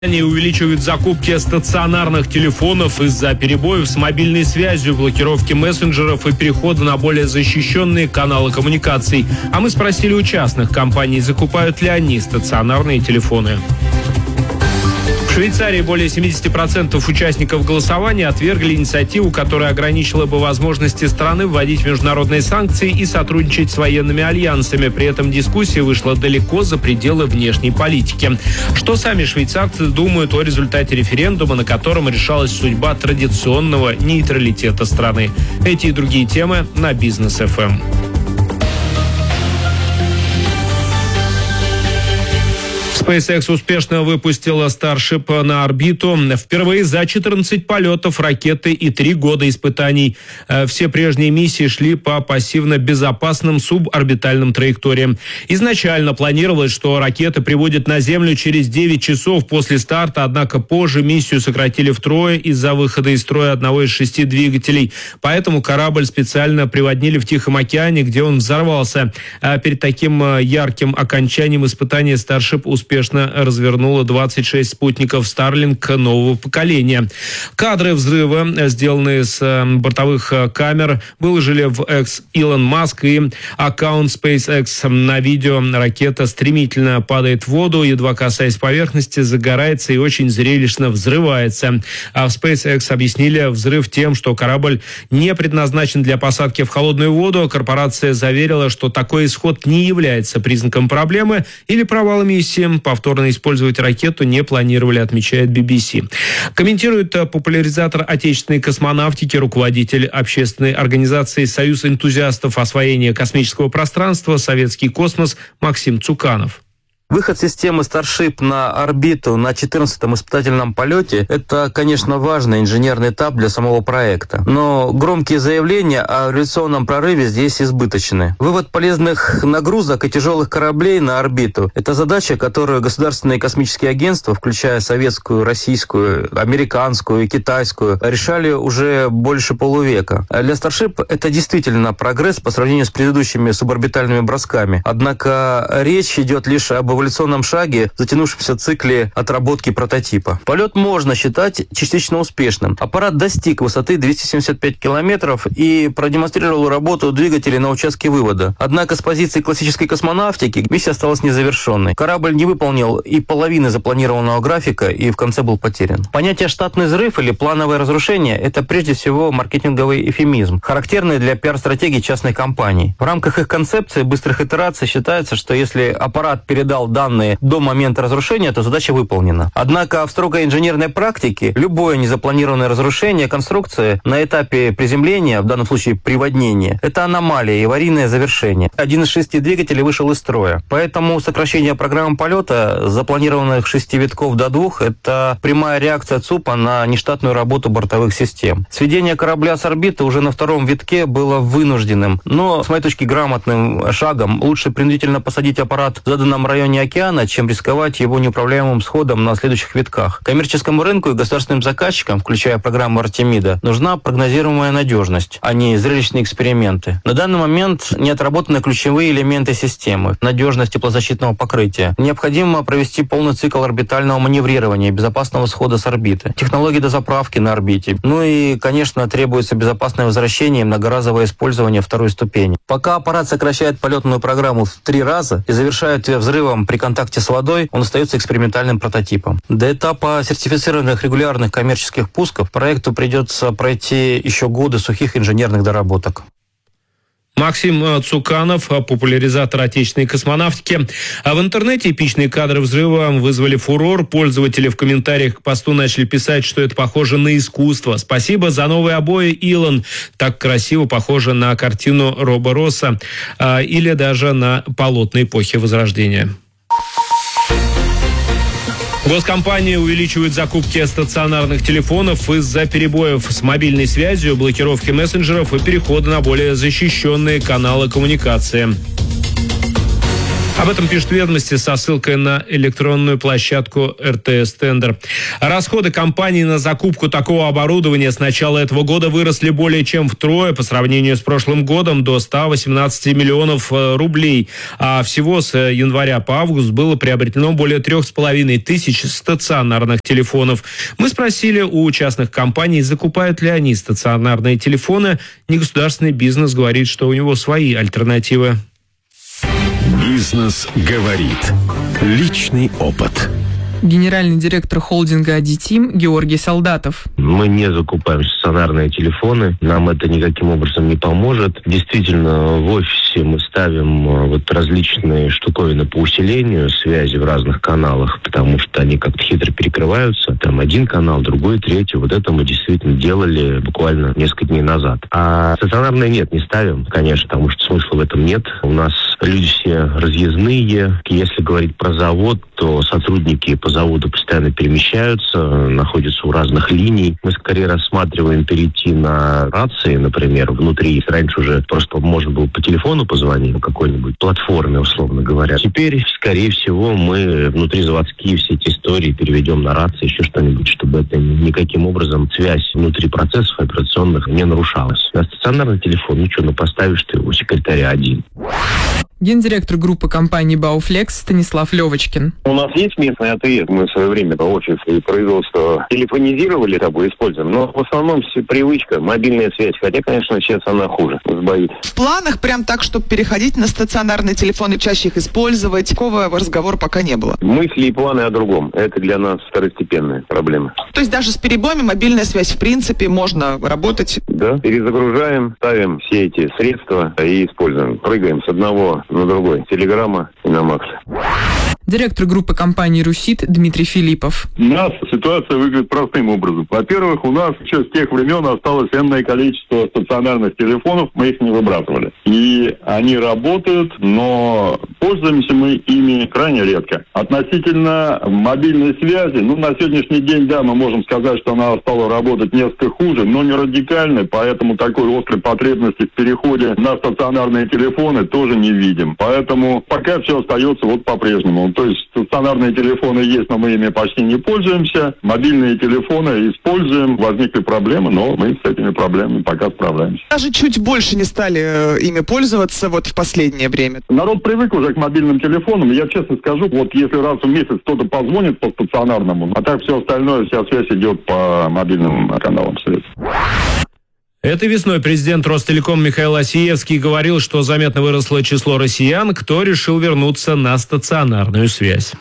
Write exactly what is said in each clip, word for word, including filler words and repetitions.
Они увеличивают закупки стационарных телефонов из-за перебоев с мобильной связью, блокировки мессенджеров и перехода на более защищенные каналы коммуникаций. А мы спросили у частных компаний, закупают ли они стационарные телефоны. В Швейцарии более семьдесят процентов участников голосования отвергли инициативу, которая ограничила бы возможности страны вводить международные санкции и сотрудничать с военными альянсами. При этом дискуссия вышла далеко за пределы внешней политики. Что сами швейцарцы думают о результате референдума, на котором решалась судьба традиционного нейтралитета страны? Эти и другие темы на Бизнес эф эм. SpaceX успешно выпустила Starship на орбиту. Впервые за четырнадцать полетов ракеты и три года испытаний. Все прежние миссии шли по пассивно-безопасным суборбитальным траекториям. Изначально планировалось, что ракеты приводят на Землю через девять часов после старта, однако позже миссию сократили втрое из-за выхода из строя одного из шести двигателей. Поэтому корабль специально приводнили в Тихом океане, где он взорвался. А перед таким ярким окончанием испытания Starship успешно успешно развернула двадцать шесть спутников Starlink нового поколения. Кадры взрыва, сделанные с бортовых камер, выложили в X Илон Маск и аккаунт SpaceX. На видео ракета стремительно падает в воду, едва касаясь поверхности, загорается и очень зрелищно взрывается. А в SpaceX объяснили взрыв тем, что корабль не предназначен для посадки в холодную воду. Корпорация заверила, что такой исход не является признаком проблемы или провала миссии. Повторно использовать ракету не планировали, отмечает би би си. Комментирует популяризатор отечественной космонавтики, руководитель общественной организации «Союз энтузиастов освоения космического пространства. Советский космос» Максим Цуканов. Выход системы Starship на орбиту на четырнадцатом испытательном полете – это, конечно, важный инженерный этап для самого проекта. Но громкие заявления о революционном прорыве здесь избыточны. Вывод полезных нагрузок и тяжелых кораблей на орбиту – это задача, которую государственные космические агентства, включая советскую, российскую, американскую и китайскую, решали уже больше полувека. Для Starship это действительно прогресс по сравнению с предыдущими суборбитальными бросками. Однако речь идет лишь об эволюционном шаге в затянувшемся цикле отработки прототипа. Полет можно считать частично успешным. Аппарат достиг высоты двести семьдесят пять километров и продемонстрировал работу двигателей на участке вывода. Однако с позиции классической космонавтики миссия осталась незавершенной. Корабль не выполнил и половины запланированного графика и в конце был потерян. Понятие «штатный взрыв» или «плановое разрушение» — это прежде всего маркетинговый эвфемизм, характерный для пиар-стратегии частной компании. В рамках их концепции быстрых итераций считается, что если аппарат передал данные до момента разрушения, то задача выполнена. Однако в строгой инженерной практике любое незапланированное разрушение конструкции на этапе приземления, в данном случае приводнения, это аномалия и аварийное завершение. Один из шести двигателей вышел из строя. Поэтому сокращение программы полета с запланированных шести витков до двух – это прямая реакция ЦУПа на нештатную работу бортовых систем. Сведение корабля с орбиты уже на втором витке было вынужденным, но, с моей точки, грамотным шагом. Лучше принудительно посадить аппарат в заданном районе океана, чем рисковать его неуправляемым сходом на следующих витках. Коммерческому рынку и государственным заказчикам, включая программу Артемида, нужна прогнозируемая надежность, а не зрелищные эксперименты. На данный момент не отработаны ключевые элементы системы: надежность теплозащитного покрытия. Необходимо провести полный цикл орбитального маневрирования и безопасного схода с орбиты, технологии дозаправки на орбите. Ну и, конечно, требуется безопасное возвращение и многоразовое использование второй ступени. Пока аппарат сокращает полетную программу в три раза и завершает ее взрывом при контакте с водой, он остается экспериментальным прототипом. До этапа сертифицированных регулярных коммерческих пусков проекту придется пройти еще годы сухих инженерных доработок. Максим Цуканов, популяризатор отечественной космонавтики. А в интернете эпичные кадры взрыва вызвали фурор. Пользователи в комментариях к посту начали писать, что это похоже на искусство. Спасибо за новые обои, Илон. Так красиво, похоже на картину Роба Росса а, или даже на полотна эпохи Возрождения. Госкомпании увеличивают закупки стационарных телефонов из-за перебоев с мобильной связью, блокировки мессенджеров и перехода на более защищенные каналы коммуникации. Об этом пишет «Ведомости» со ссылкой на электронную площадку эр тэ эс Тендер. Расходы компании на закупку такого оборудования с начала этого года выросли более чем втрое по сравнению с прошлым годом, до ста восемнадцати миллионов рублей. А всего с января по август было приобретено более трех с половиной тысяч стационарных телефонов. Мы спросили у частных компаний, закупают ли они стационарные телефоны. Негосударственный бизнес говорит, что у него свои альтернативы. Бизнес говорит. Личный опыт. Генеральный директор холдинга «Адитим» Георгий Солдатов. Мы не закупаем стационарные телефоны, нам это никаким образом не поможет. Действительно, в офисе мы ставим вот различные штуковины по усилению связи в разных каналах, потому что они как-то хитро перекрываются. Там один канал, другой, третий. Вот это мы действительно делали буквально несколько дней назад. А стационарные нет, не ставим, конечно, потому что смысла в этом нет. У нас люди все разъездные. Если говорить про завод, то сотрудники по заводу постоянно перемещаются, находятся у разных линий. Мы скорее рассматриваем перейти на рации, например, внутри. Раньше уже просто можно было по телефону позвонить, по какой-нибудь платформе, условно говоря. Теперь, скорее всего, мы внутри заводские все эти истории переведем на рации, еще что-нибудь, чтобы это никаким образом связь внутри процессов операционных не нарушалась. На стационарный телефон, ну что, ну поставишь ты у секретаря один. Гендиректор группы компании «Бауфлекс» Станислав Левочкин. У нас есть местный ответ. Мы в свое время офис и производство телефонизировали, тобой используем, но в основном все привычка, мобильная связь. Хотя, конечно, сейчас она хуже, сбоит. В планах прям так, чтобы переходить на стационарные телефоны, чаще их использовать, такого разговора пока не было. Мысли и планы о другом. Это для нас второстепенная проблема. То есть даже с перебоями мобильная связь в принципе можно работать? Да. Перезагружаем, ставим все эти средства и используем. Прыгаем с одного на другой. Телеграмма и на Макс. Директор группы компании «Русит» Дмитрий Филиппов. У нас ситуация выглядит простым образом. Во-первых, у нас еще с тех времен осталось энное количество стационарных телефонов, мы их не выбрасывали. И они работают, но пользуемся мы ими крайне редко. Относительно мобильной связи, ну, на сегодняшний день, да, мы можем сказать, что она стала работать несколько хуже, но не радикально, поэтому такой острой потребности в переходе на стационарные телефоны тоже не видим. Поэтому пока все остается вот по-прежнему. То есть стационарные телефоны есть, но мы ими почти не пользуемся. Мобильные телефоны используем. Возникли проблемы, но мы с этими проблемами пока справляемся. Даже чуть больше не стали ими пользоваться вот в последнее время. Народ привык уже к мобильным телефонам. Я честно скажу, вот если раз в месяц кто-то позвонит по стационарному, а так все остальное, вся связь идет по мобильным каналам средств. Этой весной президент Ростелеком Михаил Осиевский говорил, что заметно выросло число россиян, кто решил вернуться на стационарную связь.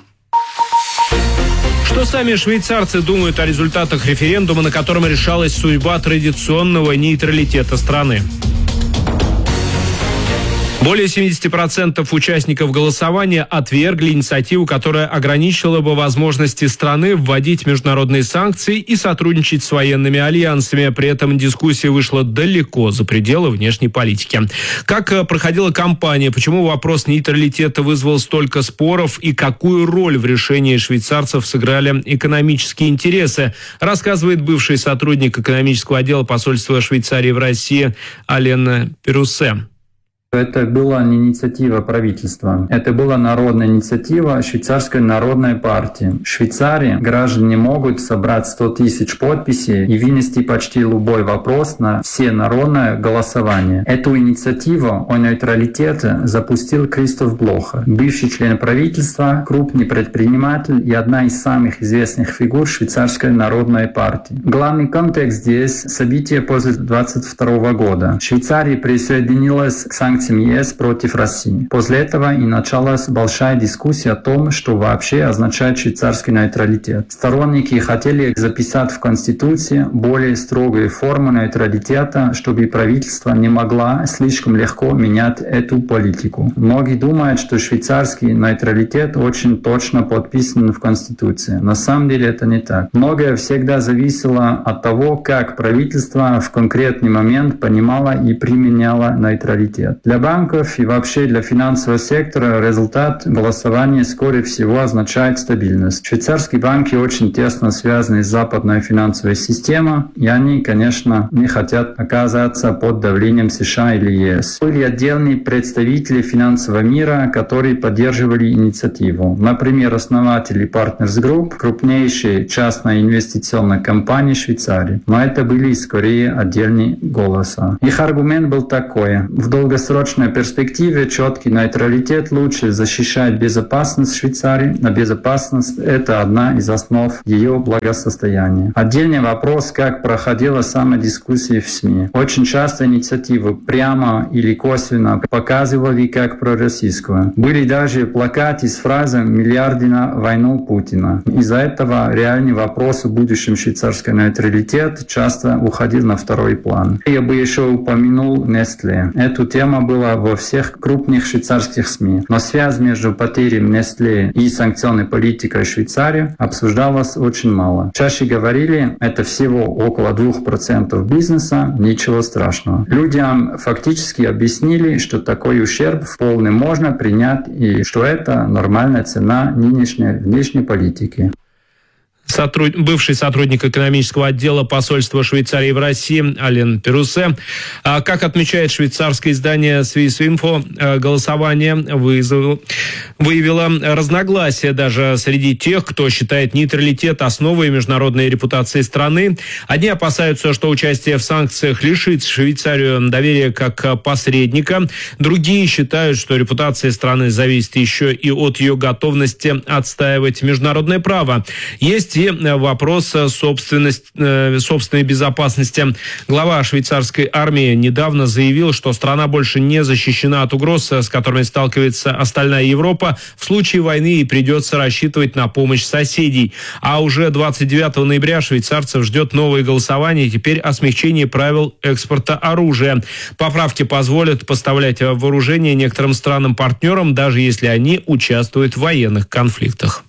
Что сами швейцарцы думают о результатах референдума, на котором решалась судьба традиционного нейтралитета страны? Более семидесяти процентов участников голосования отвергли инициативу, которая ограничила бы возможности страны вводить международные санкции и сотрудничать с военными альянсами. При этом дискуссия вышла далеко за пределы внешней политики. Как проходила кампания, почему вопрос нейтралитета вызвал столько споров и какую роль в решении швейцарцев сыграли экономические интересы, рассказывает бывший сотрудник экономического отдела посольства Швейцарии в России Алена Перуссе. Это была не инициатива правительства, это была народная инициатива Швейцарской народной партии. В Швейцарии граждане могут собрать сто тысяч подписей и вынести почти любой вопрос на всенародное голосование. Эту инициативу о нейтралитете запустил Кристоф Блоха, бывший член правительства, крупный предприниматель и одна из самых известных фигур Швейцарской народной партии. Главный контекст здесь – события после двадцать второго года. Швейцария присоединилась к санкциям ЕС против России. После этого и началась большая дискуссия о том, что вообще означает швейцарский нейтралитет. Сторонники хотели записать в Конституции более строгие формы нейтралитета, чтобы правительство не могло слишком легко менять эту политику. Многие думают, что швейцарский нейтралитет очень точно подписан в Конституции. На самом деле это не так. Многое всегда зависело от того, как правительство в конкретный момент понимало и применяло нейтралитет. Для банков и вообще для финансового сектора результат голосования, скорее всего, означает стабильность. Швейцарские банки очень тесно связаны с западной финансовой системой, и они, конечно, не хотят оказаться под давлением США или ЕС. Были отдельные представители финансового мира, которые поддерживали инициативу. Например, основатели Partners Group, крупнейшей частной инвестиционной компании Швейцарии. Но это были скорее отдельные голоса. Их аргумент был такой. В долгосрочной перспективе четкий нейтралитет лучше защищает безопасность Швейцарии, а безопасность – это одна из основ ее благосостояния. Отдельный вопрос, как проходила сама дискуссия в СМИ. Очень часто инициативу прямо или косвенно показывали как пророссийскую. Были даже плакаты с фразой «Миллиарды на войну Путина». Из-за этого реальный вопрос о будущем швейцарского нейтралитета часто уходил на второй план. Я бы еще упомянул Nestlé. Эта тема была во всех крупных швейцарских СМИ. Но связь между потерей Nestlé и санкционной политикой Швейцарии обсуждалась очень мало. Чаще говорили, это всего около двух процентов бизнеса, ничего страшного. Людям фактически объяснили, что такой ущерб вполне можно принять и что это нормальная цена нынешней внешней политики. Сотруд... Бывший сотрудник экономического отдела посольства Швейцарии в России Ален Перусе. А как отмечает швейцарское издание Swissинфо, голосование вызвало... выявило разногласия даже среди тех, кто считает нейтралитет основой международной репутации страны. Одни опасаются, что участие в санкциях лишит Швейцарию доверия как посредника. Другие считают, что репутация страны зависит еще и от ее готовности отстаивать международное право. Есть вопрос собственность, собственной безопасности. Глава швейцарской армии недавно заявил, что страна больше не защищена от угроз, с которыми сталкивается остальная Европа. В случае войны ей придется рассчитывать на помощь соседей. А уже двадцать девятого ноября швейцарцев ждет новое голосование, теперь о смягчении правил экспорта оружия. Поправки позволят поставлять вооружение некоторым странам-партнерам, даже если они участвуют в военных конфликтах.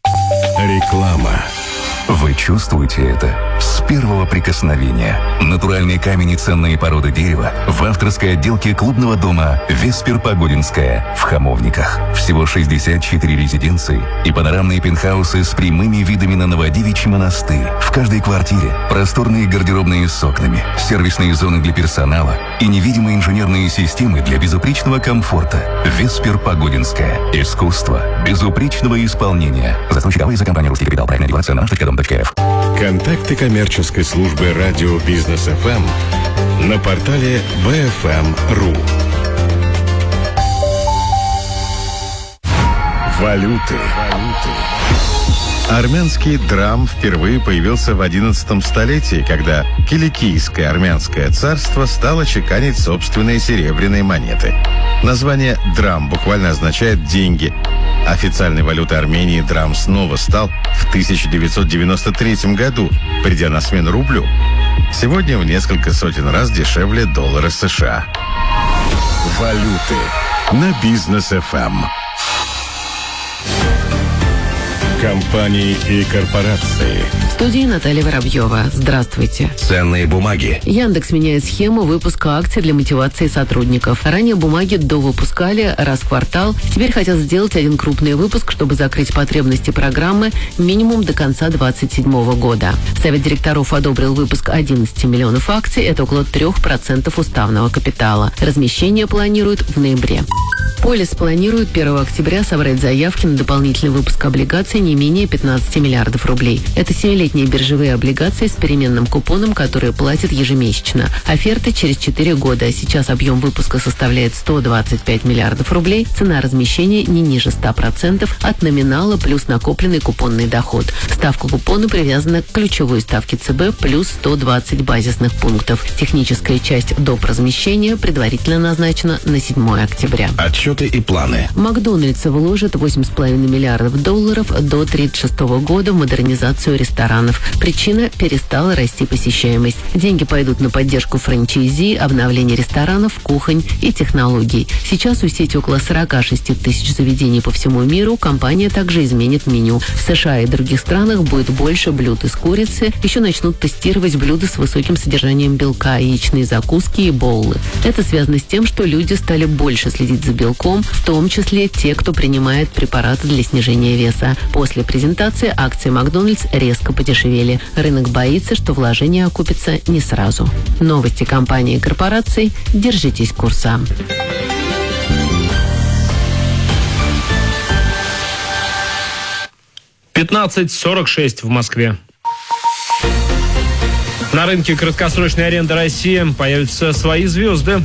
Реклама. Вы чувствуете это с первого прикосновения. Натуральный камень и ценные породы дерева в авторской отделке клубного дома «Веспер Погодинская» в Хамовниках. Всего шестьдесят четыре резиденции и панорамные пентхаусы с прямыми видами на Новодевичий монастырь. В каждой квартире просторные гардеробные с окнами, сервисные зоны для персонала и невидимые инженерные системы для безупречного комфорта. «Веспер Погодинская». Искусство безупречного исполнения. Застройщик за компанию «Русский капитал». Проектная декларация на штатка.дом точка рф. Контакты коммерческой службы радио Бизнес эф эм на портале би эф эм точка ру. Валюты. Армянский драм впервые появился в одиннадцатом столетии, когда Киликийское армянское царство стало чеканить собственные серебряные монеты. Название драм буквально означает «деньги». Официальной валютой Армении драм снова стал в тысяча девятьсот девяносто третьем году, придя на смену рублю. Сегодня в несколько сотен раз дешевле доллара США. Валюты на Бизнес эф эм. Компании и корпорации. В студии Наталья Воробьева. Здравствуйте. Ценные бумаги. Яндекс меняет схему выпуска акций для мотивации сотрудников. Ранее бумаги довыпускали раз в квартал. Теперь хотят сделать один крупный выпуск, чтобы закрыть потребности программы минимум до конца двадцать седьмого года. Совет директоров одобрил выпуск одиннадцати миллионов акций. Это около трех процентов уставного капитала. Размещение планируют в ноябре. Полис планирует первого октября собрать заявки на дополнительный выпуск облигаций не менее пятнадцати миллиардов рублей. Это семилетние биржевые облигации с переменным купоном, которые платят ежемесячно. Оферты через четыре года. Сейчас объем выпуска составляет сто двадцать пять миллиардов рублей. Цена размещения не ниже ста процентов от номинала плюс накопленный купонный доход. Ставка купона привязана к ключевой ставке ЦБ плюс сто двадцать базисных пунктов. Техническая часть доп. Размещения предварительно назначена на седьмое октября. Отчеты и планы. Макдональдс вложит восемь с половиной миллиардов долларов до до две тысячи тридцать шестого года в модернизацию ресторанов. Причина – перестала расти посещаемость. Деньги пойдут на поддержку франчайзи, обновление ресторанов, кухонь и технологий. Сейчас у сети около сорок шесть тысяч заведений по всему миру. Компания также изменит меню. В США и других странах будет больше блюд из курицы. Еще начнут тестировать блюда с высоким содержанием белка, яичные закуски и боулы. Это связано с тем, что люди стали больше следить за белком, в том числе те, кто принимает препараты для снижения веса. После презентации акции Макдональдс резко подешевели. Рынок боится, что вложения окупятся не сразу. Новости компании и корпораций. Держитесь курса. пятнадцать сорок шесть в Москве. На рынке краткосрочной аренды России появятся свои звезды.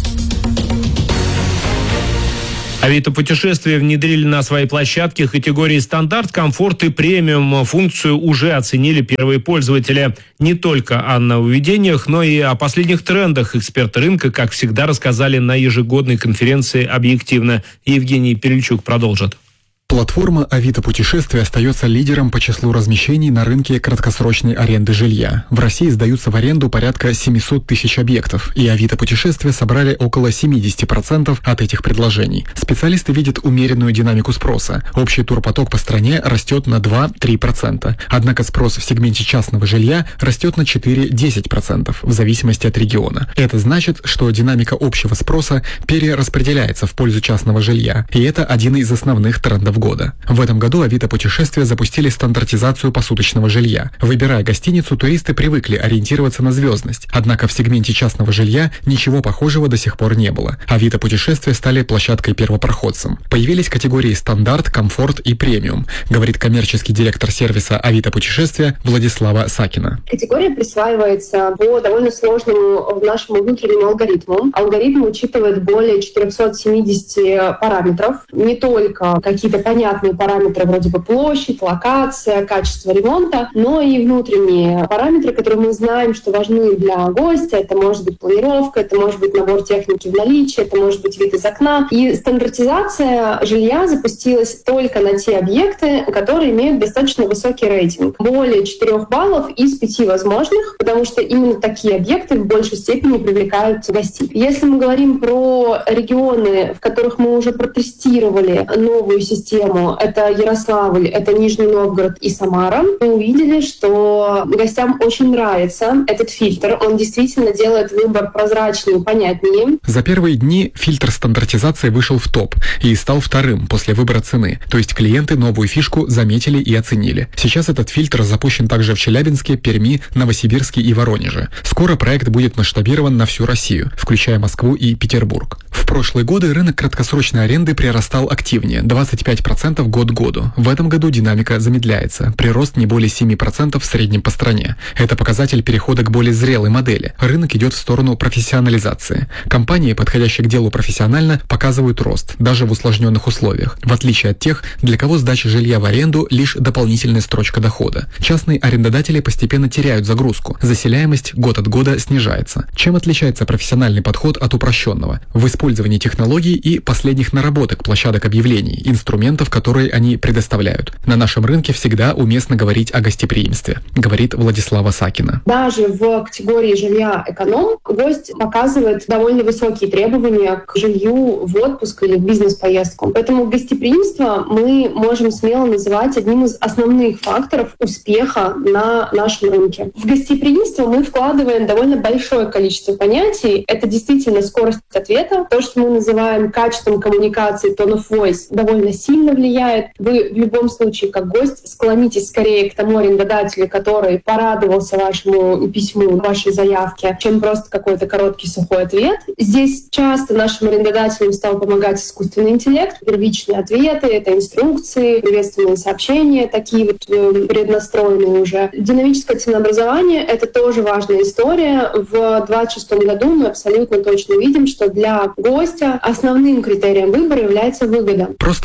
Авито путешествия внедрили на своей площадке категории стандарт, комфорт и премиум. Функцию уже оценили первые пользователи. Не только о нововведениях, но и о последних трендах эксперты рынка, как всегда, рассказали на ежегодной конференции «Объективно». Евгений Перельчук продолжит. Платформа Авито путешествия остается лидером по числу размещений на рынке краткосрочной аренды жилья. В России сдаются в аренду порядка семьсот тысяч объектов, и Авито путешествия собрали около семьдесят процентов от этих предложений. Специалисты видят умеренную динамику спроса. Общий турпоток по стране растет на два-три процента. Однако спрос в сегменте частного жилья растет на четыре-десять процентов в зависимости от региона. Это значит, что динамика общего спроса перераспределяется в пользу частного жилья, и это один из основных трендов года. В этом году Авито путешествия запустили стандартизацию посуточного жилья. Выбирая гостиницу, туристы привыкли ориентироваться на звездность. Однако в сегменте частного жилья ничего похожего до сих пор не было. Авито путешествия стали площадкой-первопроходцем. Появились категории стандарт, комфорт и премиум, говорит коммерческий директор сервиса Авито путешествия Владислава Сакина. Категория присваивается по довольно сложному нашему внутреннему алгоритму. Алгоритм учитывает более четыреста семьдесят параметров. Не только какие-то понятные параметры вроде бы площадь, локация, качество ремонта, но и внутренние параметры, которые мы знаем, что важны для гостя. Это может быть планировка, это может быть набор техники в наличии, это может быть вид из окна. И стандартизация жилья запустилась только на те объекты, которые имеют достаточно высокий рейтинг. Более четырех баллов из пяти возможных, потому что именно такие объекты в большей степени привлекают гостей. Если мы говорим про регионы, в которых мы уже протестировали новую систему, это Ярославль, это Нижний Новгород и Самара, мы увидели, что гостям очень нравится этот фильтр. Он действительно делает выбор прозрачнее и понятнее. За первые дни фильтр стандартизации вышел в топ и стал вторым после выбора цены. То есть клиенты новую фишку заметили и оценили. Сейчас этот фильтр запущен также в Челябинске, Перми, Новосибирске и Воронеже. Скоро проект будет масштабирован на всю Россию, включая Москву и Петербург. В прошлые годы рынок краткосрочной аренды прирастал активнее – двадцать пять процентов год к году. В этом году динамика замедляется. Прирост не более семь процентов в среднем по стране. Это показатель перехода к более зрелой модели. Рынок идет в сторону профессионализации. Компании, подходящие к делу профессионально, показывают рост, даже в усложненных условиях, в отличие от тех, для кого сдача жилья в аренду – лишь дополнительная строчка дохода. Частные арендодатели постепенно теряют загрузку. Заселяемость год от года снижается. Чем отличается профессиональный подход от упрощенного? В использовании технологий и последних наработок площадок объявлений, инструментов, которые они предоставляют. На нашем рынке всегда уместно говорить о гостеприимстве, говорит Владислава Сакина. Даже в категории жилья эконом гость показывает довольно высокие требования к жилью в отпуск или в бизнес-поездку. Поэтому гостеприимство мы можем смело называть одним из основных факторов успеха на нашем рынке. В гостеприимство мы вкладываем довольно большое количество понятий. Это действительно скорость ответа, то, что мы называем качеством коммуникации, tone of voice, довольно сильно влияет. Вы в любом случае, как гость, склонитесь скорее к тому арендодателю, который порадовался вашему письму, вашей заявке, чем просто какой-то короткий сухой ответ. Здесь часто нашим арендодателям стал помогать искусственный интеллект. Первичные ответы — это инструкции, приветственные сообщения, такие вот преднастроенные уже. Динамическое ценообразование — это тоже важная история. В двадцать шестом году мы абсолютно точно видим, что для гостя основным критерием выбора является выгода. Просто выставить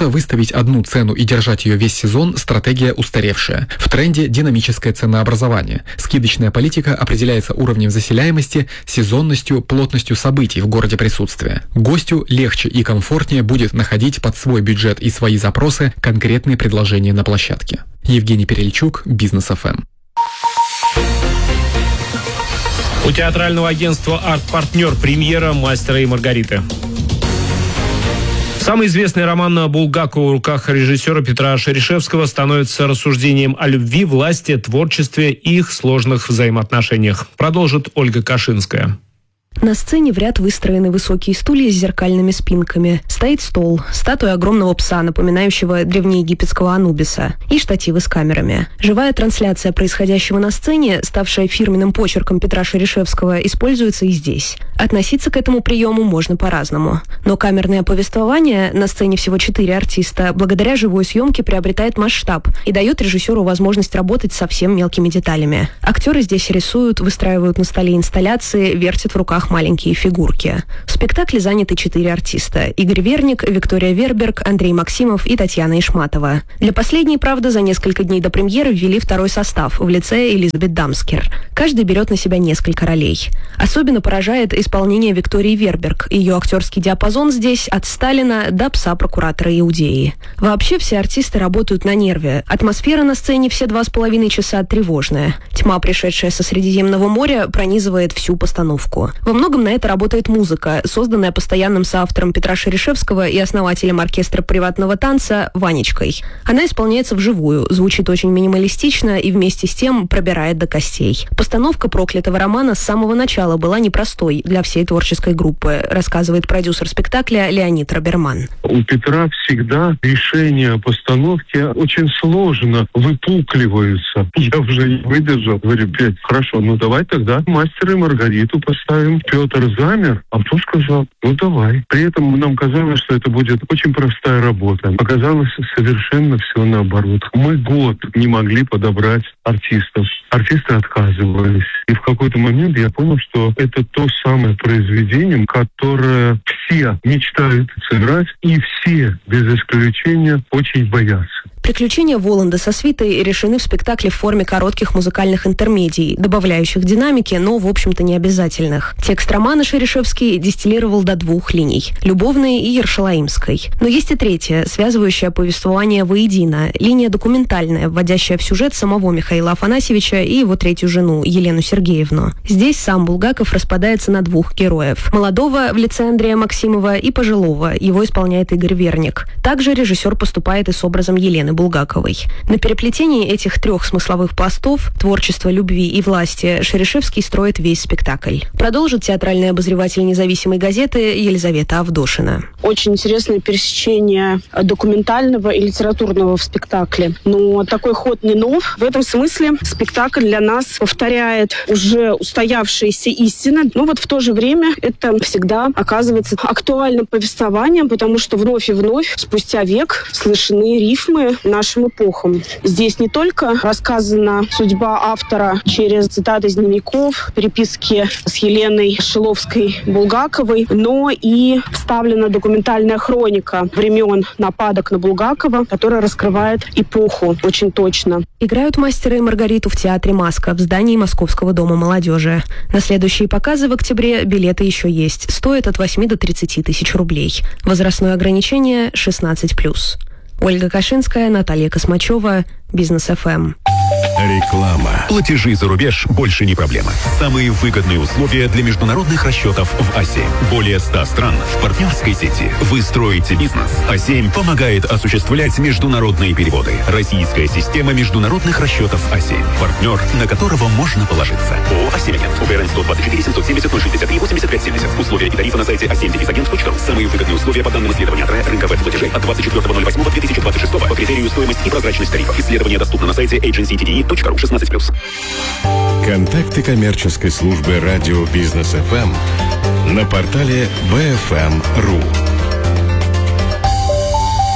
выставить одну цену и держать ее весь сезон – стратегия устаревшая. В тренде динамическое ценообразование. Скидочная политика определяется уровнем заселяемости, сезонностью, плотностью событий в городе присутствия. Гостю легче и комфортнее будет находить под свой бюджет и свои запросы конкретные предложения на площадке. Евгений Перельчук, Бизнес эф эм. У театрального агентства «Арт-партнер» премьера «Мастера и Маргариты». Самый известный роман Булгакова в руках режиссера Петра Шерешевского становится рассуждением о любви, власти, творчестве и их сложных взаимоотношениях. Продолжит Ольга Кашинская. На сцене в ряд выстроены высокие стулья с зеркальными спинками. Стоит стол, статуя огромного пса, напоминающего древнеегипетского Анубиса, и штативы с камерами. Живая трансляция происходящего на сцене, ставшая фирменным почерком Петра Шерешевского, используется и здесь. Относиться к этому приему можно по-разному. Но камерное повествование, на сцене всего четыре артиста, благодаря живой съемке приобретает масштаб и дает режиссеру возможность работать со совсем мелкими деталями. Актеры здесь рисуют, выстраивают на столе инсталляции, вертят в руках маленькие фигурки. В спектакле заняты четыре артиста: Игорь Верник, Виктория Верберг, Андрей Максимов и Татьяна Ишматова. Для последней, правда, за несколько дней до премьеры ввели второй состав в лице Элизабет Дамскер. Каждый берет на себя несколько ролей. Особенно поражает исполнение Виктории Верберг. Ее актерский диапазон здесь от Сталина до пса прокуратора Иудеи. Вообще все артисты работают на нерве. Атмосфера на сцене все два с половиной часа тревожная. Тьма, пришедшая со Средиземного моря, пронизывает всю постановку. Во многом на это работает музыка, созданная постоянным соавтором Петра Шерешевского и основателем оркестра приватного танца Ванечкой. Она исполняется вживую, звучит очень минималистично и вместе с тем пробирает до костей. Постановка проклятого романа с самого начала была непростой для всей творческой группы, рассказывает продюсер спектакля Леонид Роберман. У Петра всегда решения постановки очень сложно выпукливаются. Я уже не выдержал. Говорю: Петь, хорошо, ну давай тогда «Мастера и Маргариту» поставим. Петр замер, а потом сказал: ну давай. При этом нам казалось, что это будет очень простая работа. Оказалось совершенно все наоборот. Мы год не могли подобрать артистов. Артисты отказывались. И в какой-то момент я понял, что это то самое произведение, которое все мечтают сыграть, и все, без исключения, очень боятся. Приключения Воланда со свитой решены в спектакле в форме коротких музыкальных интермедий, добавляющих динамики, но, в общем-то, не обязательных. Текст романа Шерешевский дистиллировал до двух линий – любовной и ершалаимской. Но есть и третья, связывающая повествование воедино, линия документальная, вводящая в сюжет самого Михаила Афанасьевича и его третью жену, Елену Сергеевну. Здесь сам Булгаков распадается на двух героев – молодого в лице Андрея Максимова и пожилого, его исполняет Игорь Верник. Также режиссер поступает и с образом Елены Булгаковой. На переплетении этих трех смысловых пластов – творчества, любви и власти – Шерешевский строит весь спектакль. Продолжит театральный обозреватель независимой газеты Елизавета Авдошина. Очень интересное пересечение документального и литературного в спектакле. Но такой ход не нов. В этом смысле спектакль для нас повторяет уже устоявшиеся истины. Но вот в то же время это всегда оказывается актуальным повествованием, потому что вновь и вновь, спустя век, слышны рифмы нашим эпохам. Здесь не только рассказана судьба автора через цитаты из дневников, переписки с Еленой Шиловской-Булгаковой, но и вставлена документальная хроника времен нападок на Булгакова, которая раскрывает эпоху очень точно. Играют «Мастера и Маргариту» в театре «Маска» в здании Московского дома молодежи. На следующие показы в октябре билеты еще есть. Стоят от восьми до тридцати тысяч рублей. Возрастное ограничение шестнадцать плюс. Ольга Кашинская, Наталья Космачева, Бизнес эф эм. Реклама. Платежи за рубеж больше не проблема. Самые выгодные условия для международных расчетов в а семь. Более ста стран в партнерской сети. Вы строите бизнес. а семь помогает осуществлять международные переводы. Российская система международных расчетов а семь. Партнер, на которого можно положиться. ООО «а семь Агент». УБРН сто двадцать четыре семьсот семьдесят ноль шестьдесят три восемьдесят пять семьдесят. Условия и тарифы на сайте а семь агент точка ру. Самые выгодные условия по данным исследования рынка веб-платежей от двадцать четвёртого ноль восьмого две тысячи двадцать шестого по критерию стоимость и прозрачность тарифов. Исследование доступно на сайте эйдженси ти ди и точка ру шестнадцать плюс. Контакты коммерческой службы радио Бизнес эф эм на портале би эф эм точка ру.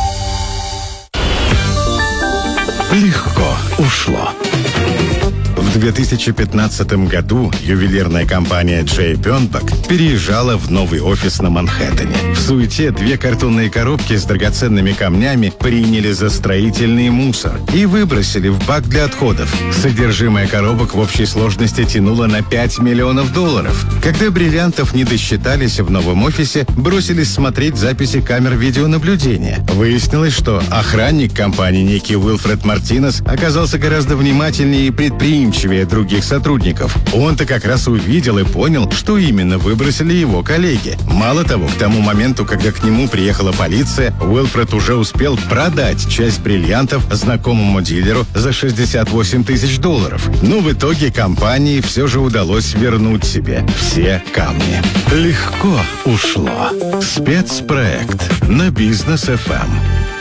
Легко ушло. В две тысячи пятнадцатом году ювелирная компания Джей Бёрнбак переезжала в новый офис на Манхэттене. В суете две картонные коробки с драгоценными камнями приняли за строительный мусор и выбросили в бак для отходов. Содержимое коробок в общей сложности тянуло на пять миллионов долларов. Когда бриллиантов не досчитались в новом офисе, бросились смотреть записи камер видеонаблюдения. Выяснилось, что охранник компании некий Уилфред Мартинес оказался гораздо внимательнее и предприимчивее других сотрудников. Он-то как раз увидел и понял, что именно выбросили его коллеги. Мало того, к тому моменту, когда к нему приехала полиция, Уилфред уже успел продать часть бриллиантов знакомому дилеру за шестьдесят восемь тысяч долларов. Но в итоге компании все же удалось вернуть себе все камни. Легко ушло. Спецпроект на Бизнес эф эм.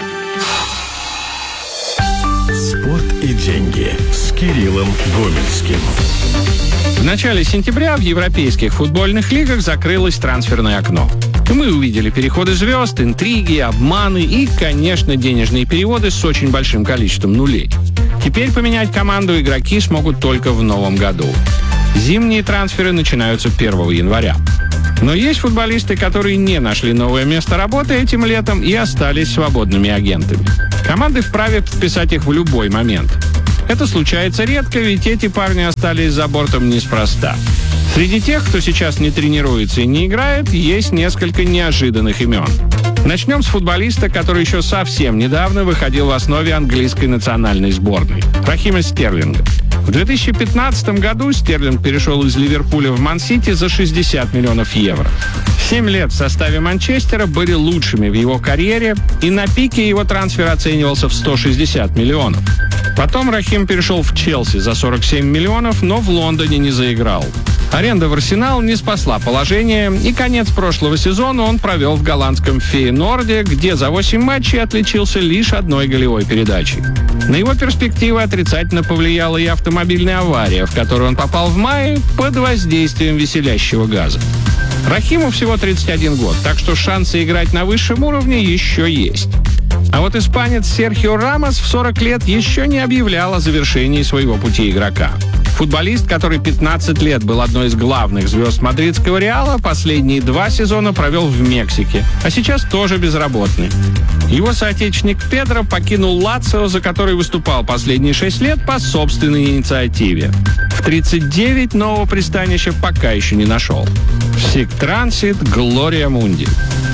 Спорт и деньги с Кириллом Гомельским. В начале сентября в европейских футбольных лигах закрылось трансферное окно. Мы увидели переходы звезд, интриги, обманы и, конечно, денежные переводы с очень большим количеством нулей. Теперь поменять команду игроки смогут только в новом году. Зимние трансферы начинаются первого января. Но есть футболисты, которые не нашли новое место работы этим летом и остались свободными агентами. Команды вправе подписать их в любой момент. Это случается редко, ведь эти парни остались за бортом неспроста. Среди тех, кто сейчас не тренируется и не играет, есть несколько неожиданных имен. Начнем с футболиста, который еще совсем недавно выходил в основе английской национальной сборной – Рахима Стерлинга. В две тысячи пятнадцатом году Стерлинг перешел из Ливерпуля в Ман-Сити за шестьдесят миллионов евро. Семь лет в составе Манчестера были лучшими в его карьере, и на пике его трансфер оценивался в сто шестьдесят миллионов. Потом Рахим перешел в Челси за сорок семь миллионов, но в Лондоне не заиграл. Аренда в Арсенал не спасла положение, и конец прошлого сезона он провел в голландском Фейенорде, где за восемь матчей отличился лишь одной голевой передачей. На его перспективы отрицательно повлияла и автомобильная авария, в которую он попал в мае под воздействием веселящего газа. Рахиму всего тридцать один год, так что шансы играть на высшем уровне еще есть. А вот испанец Серхио Рамос в сорок лет еще не объявлял о завершении своего пути игрока. Футболист, который пятнадцать лет был одной из главных звезд мадридского Реала, последние два сезона провел в Мексике, а сейчас тоже безработный. Его соотечественник Педро покинул Лацио, за который выступал последние шесть лет по собственной инициативе. В тридцать девять нового пристанища пока еще не нашел. Сик Трансит, Глория Мунди.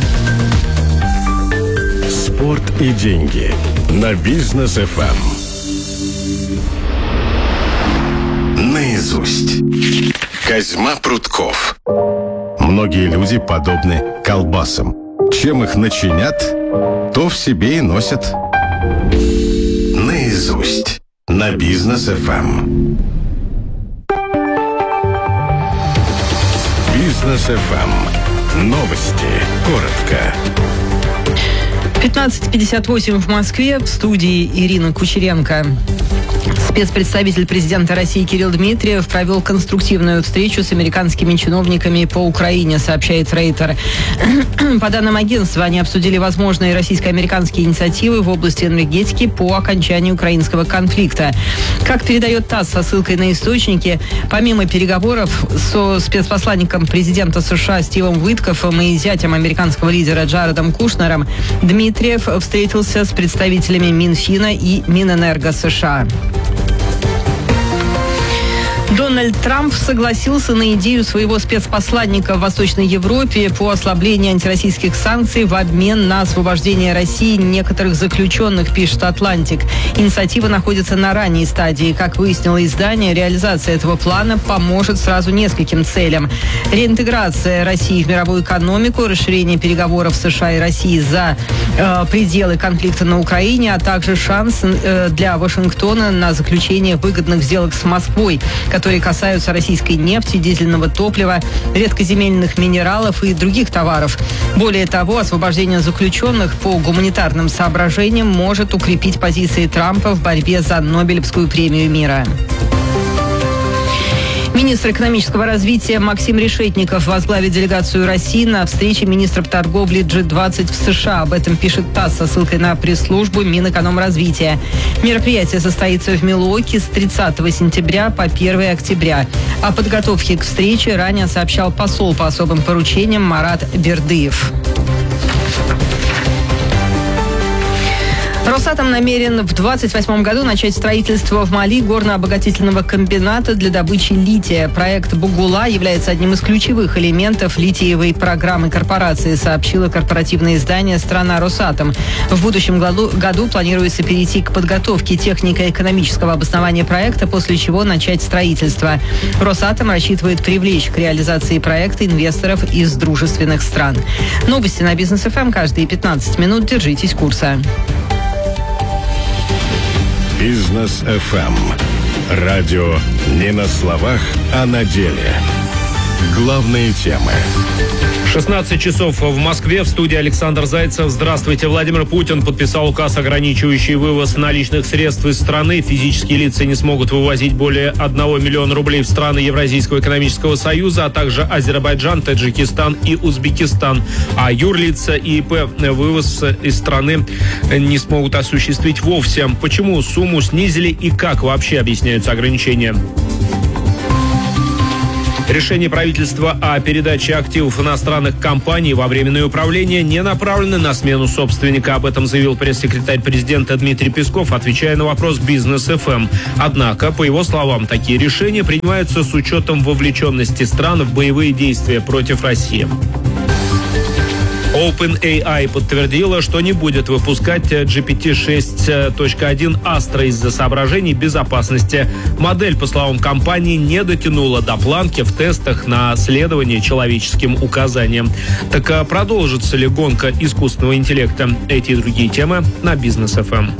Спорт и деньги на Бизнес эф эм. Наизусть. Козьма Прутков. Многие люди подобны колбасам. Чем их начинят, то в себе и носят. Наизусть. На Бизнес эф эм. Бизнес эф эм. Новости. Коротко. пятнадцать пятьдесят восемь в Москве. В студии Ирина Кучеренко. Спецпредставитель президента России Кирилл Дмитриев провел конструктивную встречу с американскими чиновниками по Украине, сообщает Рейтер. По данным агентства, они обсудили возможные российско-американские инициативы в области энергетики по окончанию украинского конфликта. Как передает ТАСС со ссылкой на источники, помимо переговоров со спецпосланником президента США Стивом Уиткоффом и зятем американского лидера Джаредом Кушнером, Дмитриев встретился с представителями Минфина и Минэнерго США. Дональд Трамп согласился на идею своего спецпосланника в Восточной Европе по ослаблению антироссийских санкций в обмен на освобождение России некоторых заключенных, пишет «Атлантик». Инициатива находится на ранней стадии. Как выяснило издание, реализация этого плана поможет сразу нескольким целям. Реинтеграция России в мировую экономику, расширение переговоров США и России за э, пределы конфликта на Украине, а также шанс э, для Вашингтона на заключение выгодных сделок с Москвой, которые касаются российской нефти, дизельного топлива, редкоземельных минералов и других товаров. Более того, освобождение заключенных по гуманитарным соображениям может укрепить позиции Трампа в борьбе за Нобелевскую премию мира. Министр экономического развития Максим Решетников возглавит делегацию России на встрече министров торговли джи двадцать в США. Об этом пишет ТАСС со ссылкой на пресс-службу Минэкономразвития. Мероприятие состоится в Милуоки с тридцатого сентября по первого октября. О подготовке к встрече ранее сообщал посол по особым поручениям Марат Бердыев. Росатом намерен в двадцать восьмом году начать строительство в Мали горно-обогатительного комбината для добычи лития. Проект «Бугула» является одним из ключевых элементов литиевой программы корпорации, сообщило корпоративное издание «Страна Росатом». В будущем году, году планируется перейти к подготовке технико-экономического обоснования проекта, после чего начать строительство. Росатом рассчитывает привлечь к реализации проекта инвесторов из дружественных стран. Новости на Бизнес эф эм каждые пятнадцать минут. Держитесь курса. Бизнес эф эм. Радио не на словах, а на деле. Главные темы. шестнадцать часов в Москве. В студии Александр Зайцев. Здравствуйте. Владимир Путин подписал указ, ограничивающий вывоз наличных средств из страны. Физические лица не смогут вывозить более одного миллиона рублей в страны Евразийского экономического союза, а также Азербайджан, Таджикистан и Узбекистан. А юрлица и ИП вывоз из страны не смогут осуществить вовсе. Почему сумму снизили и как вообще объясняются ограничения? Решение правительства о передаче активов иностранных компаний во временное управление не направлено на смену собственника. Об этом заявил пресс-секретарь президента Дмитрий Песков, отвечая на вопрос Бизнес эф эм. Однако, по его словам, такие решения принимаются с учетом вовлеченности стран в боевые действия против России. OpenAI подтвердила, что не будет выпускать джи пи ти шесть точка один Astra из-за соображений безопасности. Модель, по словам компании, не дотянула до планки в тестах на следование человеческим указаниям. Так а продолжится ли гонка искусственного интеллекта? Эти и другие темы на Бизнес эф эм.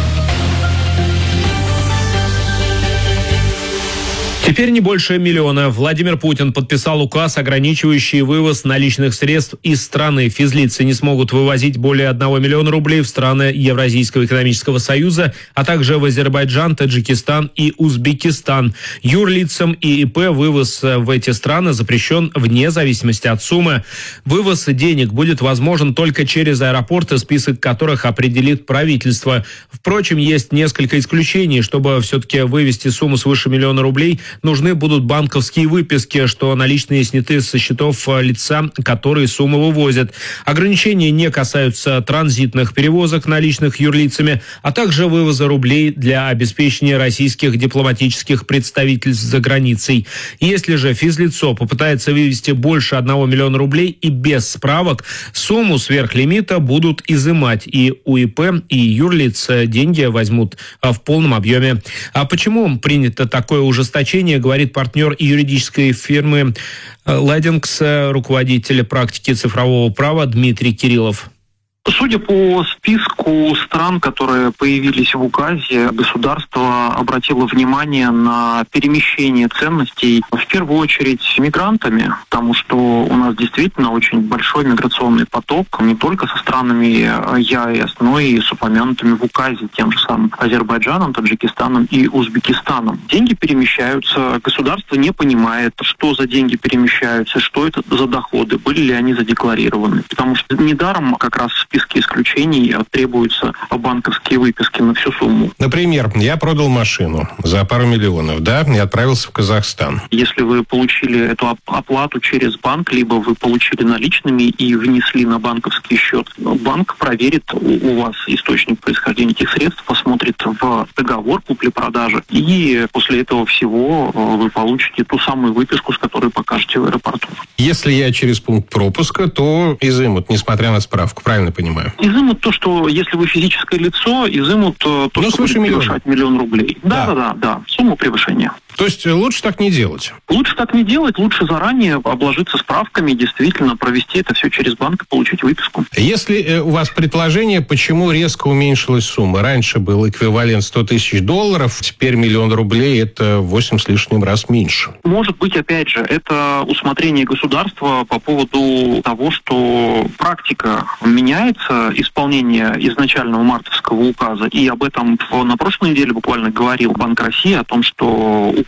Теперь не больше миллиона. Владимир Путин подписал указ, ограничивающий вывоз наличных средств из страны. Физлицы не смогут вывозить более одного миллиона рублей в страны Евразийского экономического союза, а также в Азербайджан, Таджикистан и Узбекистан. Юрлицам и ИП вывоз в эти страны запрещен вне зависимости от суммы. Вывоз денег будет возможен только через аэропорты, список которых определит правительство. Впрочем, есть несколько исключений. Чтобы все-таки вывести сумму свыше миллиона рублей, нужны будут банковские выписки, что наличные сняты со счетов лица, которые сумму вывозят. Ограничения не касаются транзитных перевозок наличных юрлицами, а также вывоза рублей для обеспечения российских дипломатических представительств за границей. Если же физлицо попытается вывести больше одного миллиона рублей и без справок, сумму сверхлимита будут изымать, и у ИП и юрлиц деньги возьмут в полном объеме. А почему принято такое ужесточение, говорит партнер юридической фирмы «Ладингс», руководитель практики цифрового права Дмитрий Кириллов. Судя по списку стран, которые появились в указе, государство обратило внимание на перемещение ценностей, в первую очередь, мигрантами, потому что у нас действительно очень большой миграционный поток, не только со странами ЕАЭС, но и с упомянутыми в указе тем же самым Азербайджаном, Таджикистаном и Узбекистаном. Деньги перемещаются, государство не понимает, что за деньги перемещаются, что это за доходы, были ли они задекларированы. Потому что недаром как раз в списке исключений требуются банковские выписки на всю сумму. Например, я продал машину за пару миллионов, да, и отправился в Казахстан. Если вы получили эту оплату через банк, либо вы получили наличными и внесли на банковский счет, банк проверит у вас источник происхождения этих средств, посмотрит в договор купли-продажи, и после этого всего вы получите ту самую выписку, с которой покажете в аэропорту. Если я через пункт пропуска, то изымут, несмотря на справку, правильно понимаю? Изымут то, что если вы физическое лицо, изымут то, ну, что будет превышать миллион рублей. Да, да, да, да, сумму превышения. То есть лучше так не делать? Лучше так не делать, лучше заранее обложиться справками, действительно провести это все через банк и получить выписку. Если у вас предположение, почему резко уменьшилась сумма? Раньше был эквивалент сто тысяч долларов, теперь миллион рублей, это восемь с лишним раз меньше. Может быть, опять же, это усмотрение государства по поводу того, что практика меняется, исполнение изначального мартовского указа, и об этом на прошлой неделе буквально говорил Банк России, о том, что указ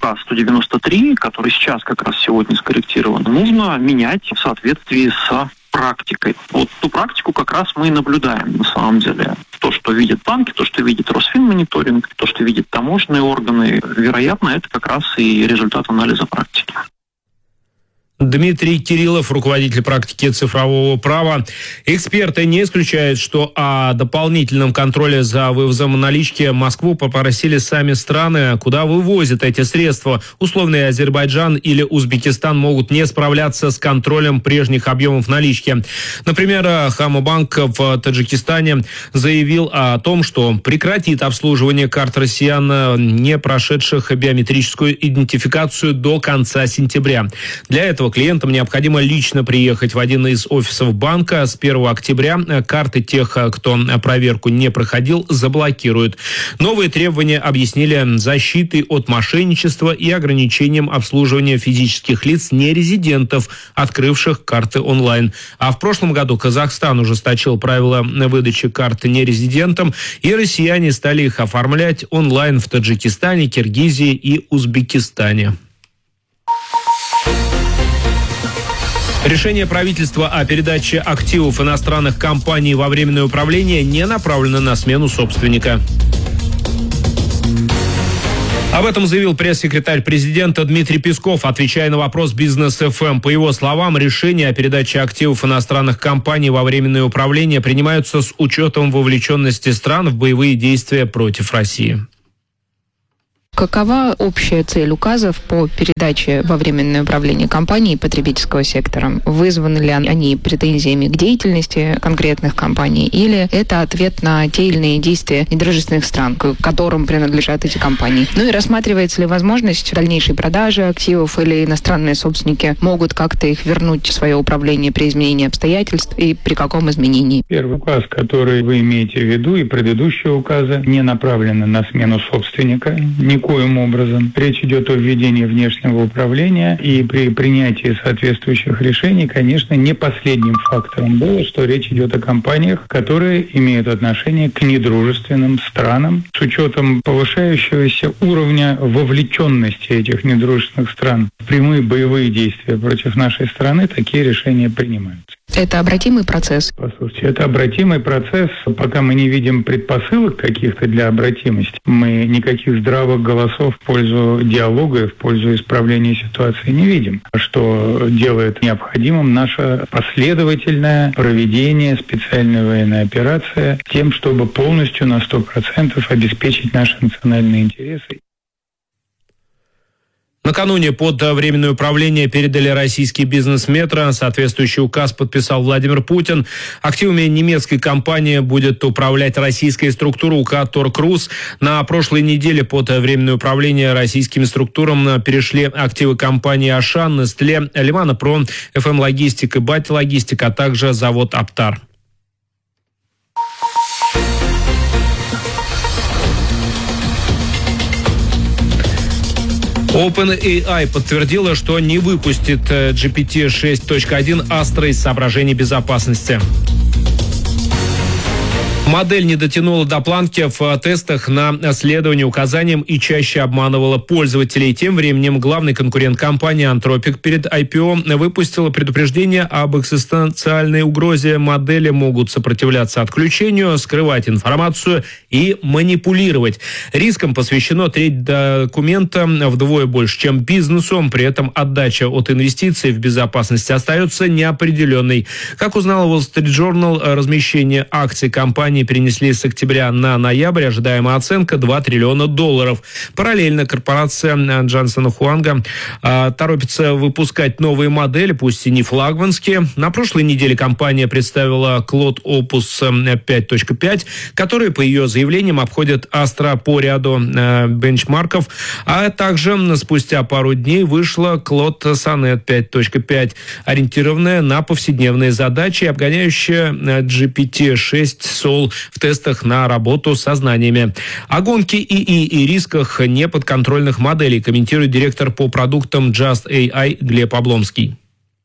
указ сто девяносто три, который сейчас как раз сегодня скорректирован, нужно менять в соответствии с практикой. Вот ту практику как раз мы и наблюдаем на самом деле. То, что видят банки, то, что видит Росфинмониторинг, то, что видят таможенные органы, вероятно, это как раз и результат анализа практики. Дмитрий Кириллов, руководитель практики цифрового права. Эксперты не исключают, что о дополнительном контроле за вывозом налички Москву попросили сами страны, куда вывозят эти средства. Условный Азербайджан или Узбекистан могут не справляться с контролем прежних объемов налички. Например, Хамобанк в Таджикистане заявил о том, что прекратит обслуживание карт россиян, не прошедших биометрическую идентификацию, до конца сентября. Для этого клиентам необходимо лично приехать в один из офисов банка. С первого октября карты тех, кто проверку не проходил, заблокируют. Новые требования объяснили защитой от мошенничества и ограничением обслуживания физических лиц нерезидентов, открывших карты онлайн. А в прошлом году Казахстан ужесточил правила выдачи карт нерезидентам, и россияне стали их оформлять онлайн в Таджикистане, Киргизии и Узбекистане. Решение правительства о передаче активов иностранных компаний во временное управление не направлено на смену собственника. Об этом заявил пресс-секретарь президента Дмитрий Песков, отвечая на вопрос «Бизнес эф эм». По его словам, решения о передаче активов иностранных компаний во временное управление принимаются с учетом вовлеченности стран в боевые действия против России. Какова общая цель указов по передаче во временное управление компаний потребительского сектора? Вызваны ли они претензиями к деятельности конкретных компаний, или это ответ на те или иные действия недружественных стран, к которым принадлежат эти компании? Ну и рассматривается ли возможность дальнейшей продажи активов, или иностранные собственники могут как-то их вернуть в свое управление при изменении обстоятельств, и при каком изменении? Первый указ, который вы имеете в виду, и предыдущие указы не направлены на смену собственника никоим образом. Речь идет о введении внешнего управления, и при принятии соответствующих решений, конечно, не последним фактором было, что речь идет о компаниях, которые имеют отношение к недружественным странам. С учетом повышающегося уровня вовлеченности этих недружественных стран в прямые боевые действия против нашей страны, такие решения принимаются. Это обратимый процесс? Послушайте, это обратимый процесс. Пока мы не видим предпосылок каких-то для обратимости, мы никаких здравых голосов в пользу диалога и в пользу исправления ситуации не видим, что делает необходимым наше последовательное проведение специальной военной операции тем, чтобы полностью на сто процентов обеспечить наши национальные интересы. Накануне под временное управление передали российский бизнес «Метро». Соответствующий указ подписал Владимир Путин. Активами немецкой компании будет управлять российская структура УК «Торкрус». На прошлой неделе под временное управление российскими структурами перешли активы компании «Ашан», «Нестле», «Лимана-Про», «эф эм Логистик» и «Бати Логистик», а также завод «Аптар». OpenAI подтвердила, что не выпустит джи пи ти шесть точка один Astra из соображений безопасности. Модель не дотянула до планки в тестах на следование указаниям и чаще обманывала пользователей. Тем временем главный конкурент компании Anthropic перед ай пи о выпустила предупреждение об экзистенциальной угрозе. Модели могут сопротивляться отключению, скрывать информацию и манипулировать. Рискам посвящено треть документа, вдвое больше, чем бизнесу. При этом отдача от инвестиций в безопасность остается неопределенной. Как узнал Wall Street Journal, размещение акций компании перенесли с октября на ноябрь. Ожидаемая оценка два триллиона долларов. Параллельно корпорация Джонсона Хуанга э, торопится выпускать новые модели, пусть и не флагманские. На прошлой неделе компания представила Claude Opus пять точка пять, которые, по ее заявлениям, обходят Astra по ряду э, бенчмарков. А также спустя пару дней вышла Claude Sonnet пять точка пять, ориентированная на повседневные задачи, обгоняющая джи пи ти шесть Soul в тестах на работу со знаниями. О гонке ИИ и рисках неподконтрольных моделей комментирует директор по продуктам Just эй ай Глеб Обломский.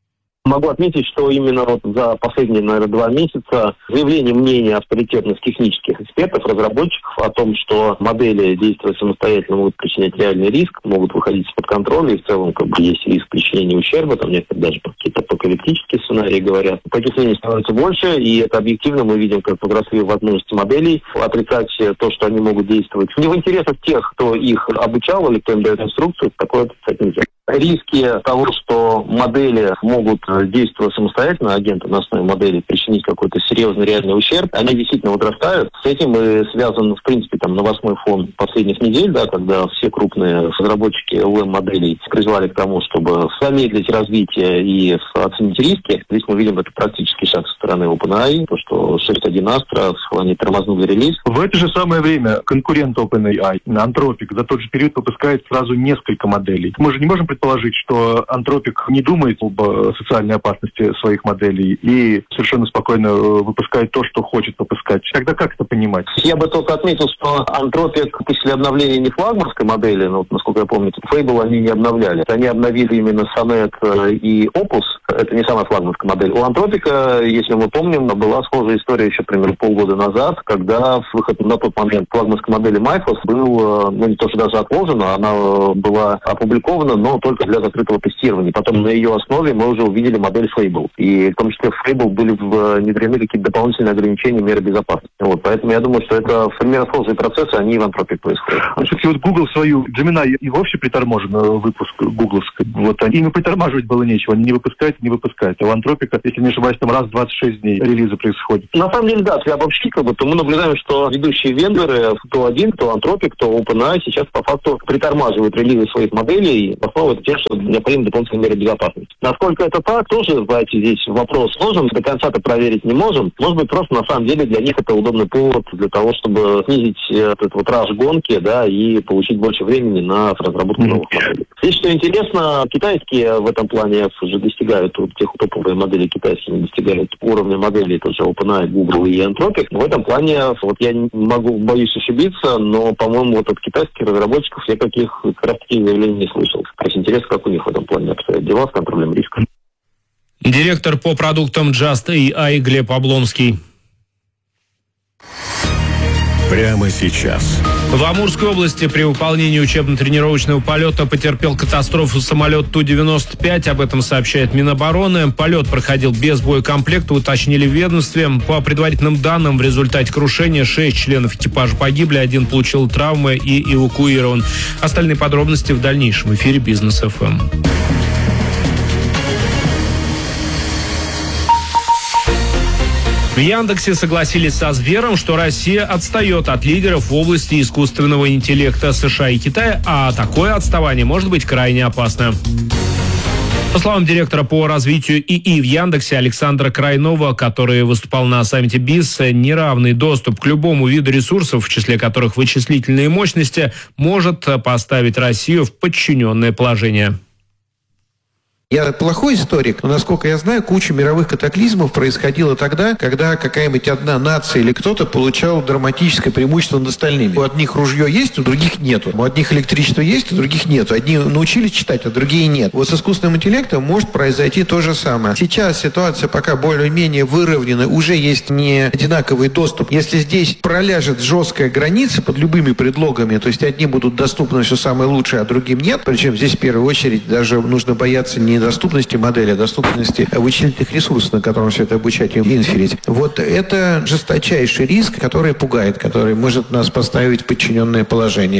Могу отметить, что именно вот за последние, наверное, два месяца заявление мнения авторитетных технических экспертов, разработчиков о том, что модели, действуя самостоятельно, могут причинять реальный риск, могут выходить из-под контроля, и в целом как бы есть риск причинения ущерба, там некоторые даже какие-то апокалиптические сценарии говорят. Таких мнений становится больше, и это объективно мы видим, как возросли возможности моделей отрицать то, что они могут действовать. Не в интересах тех, кто их обучал или кто им дает инструкцию, такое отрицать нельзя. Риски того, что модели могут, действуя самостоятельно, агенты на основе модели, причинить какой-то серьезный реальный ущерб, они действительно возрастают. С этим и связан, в принципе, там, новостной фон последних недель, да, когда все крупные разработчики эл эм-моделей призвали к тому, чтобы замедлить развитие и оценить риски. Здесь мы видим это практический шаг со стороны OpenAI, то, что шесть точка один Astra, они тормознули релиз. В это же самое время конкурент OpenAI, Anthropic, за тот же период выпускает сразу несколько моделей. Мы же не можем предположить, что Anthropic не думает об социальной опасности своих моделей и совершенно спокойно выпускает то, что хочет выпускать. Тогда как это понимать? Я бы только отметил, что Anthropic после обновления не флагманской модели, но, насколько я помню, Fable они не обновляли. Они обновили именно Sonnet и Opus. Это не самая флагманская модель. У Anthropic, если мы помним, была схожая история еще примерно полгода назад, когда выход на тот момент флагманской модели Mythos был, ну не то что даже отложен, она была опубликована, но только для закрытого тестирования. Потом на ее основе мы уже увидели модель Fable. И в том числе в Fable были внедрены какие-то дополнительные ограничения, меры безопасности. Вот, поэтому я думаю, что это примерно схожие процессы, они и в Anthropic происходят. А все-таки вот Google свою Gemini и вовсе приторможен выпуск гугловской. Вот им и притормаживать было нечего. Они не выпускают, не выпускают. А в Anthropic, если не ошибаюсь, там раз в двадцать шесть дней релизы происходят. На самом деле, да, если обобщить, как бы, то мы наблюдаем, что ведущие вендоры, то один, то Anthropic, то OpenAI сейчас по факту притормаживают релизы своих моделей, и основывают тем, что необходимы дополнительные меры безопасности. Насколько это так, тоже, знаете, здесь вопрос сложен, до конца это проверить не можем. Может быть, просто на самом деле для них это удобный повод для того, чтобы снизить этот вот раж гонки, да, и получить больше времени на разработку mm-hmm. новых моделей. Здесь, что интересно, китайские в этом плане уже достигают, вот тех топовые модели китайские достигают уровня моделей, тоже OpenAI, Google и Anthropic. В этом плане, вот я не могу, боюсь ошибиться, но, по-моему, вот от китайских разработчиков я каких как раз таких заявлений не слышал. То есть интересно, как у них в этом плане обстоят дела с контролем риска. Директор по продуктам Just эй ай Глеб Облонский. Прямо сейчас. В Амурской области при выполнении учебно-тренировочного полета потерпел катастрофу самолет Ту девяносто пять. Об этом сообщает Минобороны. Полет проходил без боекомплекта, уточнили в ведомстве. По предварительным данным, в результате крушения шесть членов экипажа погибли, один получил травмы и эвакуирован. Остальные подробности в дальнейшем эфире Бизнес эф эм. В Яндексе согласились со Сбером, что Россия отстает от лидеров в области искусственного интеллекта США и Китая, а такое отставание может быть крайне опасно. По словам директора по развитию ИИ в Яндексе Александра Крайнова, который выступал на саммите БИЗ, неравный доступ к любому виду ресурсов, в числе которых вычислительные мощности, может поставить Россию в подчиненное положение. Я плохой историк, но, насколько я знаю, куча мировых катаклизмов происходила тогда, когда какая-нибудь одна нация или кто-то получал драматическое преимущество над остальными. У одних ружье есть, у других нету. У одних электричество есть, у других нету. Одни научились читать, а другие нет. Вот с искусственным интеллектом может произойти то же самое. Сейчас ситуация пока более-менее выровнена, уже есть не одинаковый доступ. Если здесь проляжет жесткая граница под любыми предлогами, то есть одни будут доступны все самое лучшее, а другим нет, причем здесь в первую очередь даже нужно бояться не доступности модели, а доступности вычислительных ресурсов, на котором все это обучать и инферить. Вот это жесточайший риск, который пугает, который может нас поставить в подчиненное положение.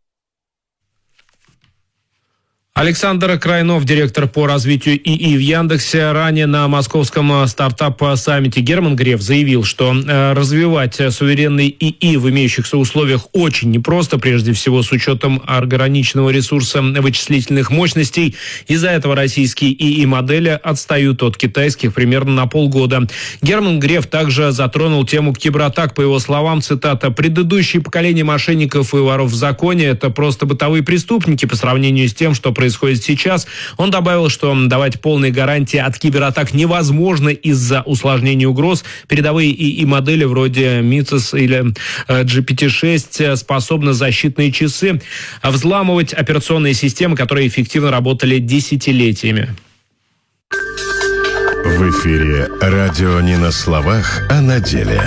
Александр Крайнов, директор по развитию ИИ в Яндексе, ранее на московском стартап-саммите Герман Греф заявил, что развивать суверенный ИИ в имеющихся условиях очень непросто, прежде всего с учетом ограниченного ресурса вычислительных мощностей. Из-за этого российские ИИ-модели отстают от китайских примерно на полгода. Герман Греф также затронул тему кибератак. По его словам, цитата, «предыдущие поколения мошенников и воров в законе – это просто бытовые преступники по сравнению с тем, что происходит происходит сейчас». Он добавил, что давать полные гарантии от кибератак невозможно из-за усложнения угроз. Передовые ИИ-модели вроде Митас или джи пи ти шесть способны защитные часы взламывать операционные системы, которые эффективно работали десятилетиями. В эфире радио не на словах, а на деле.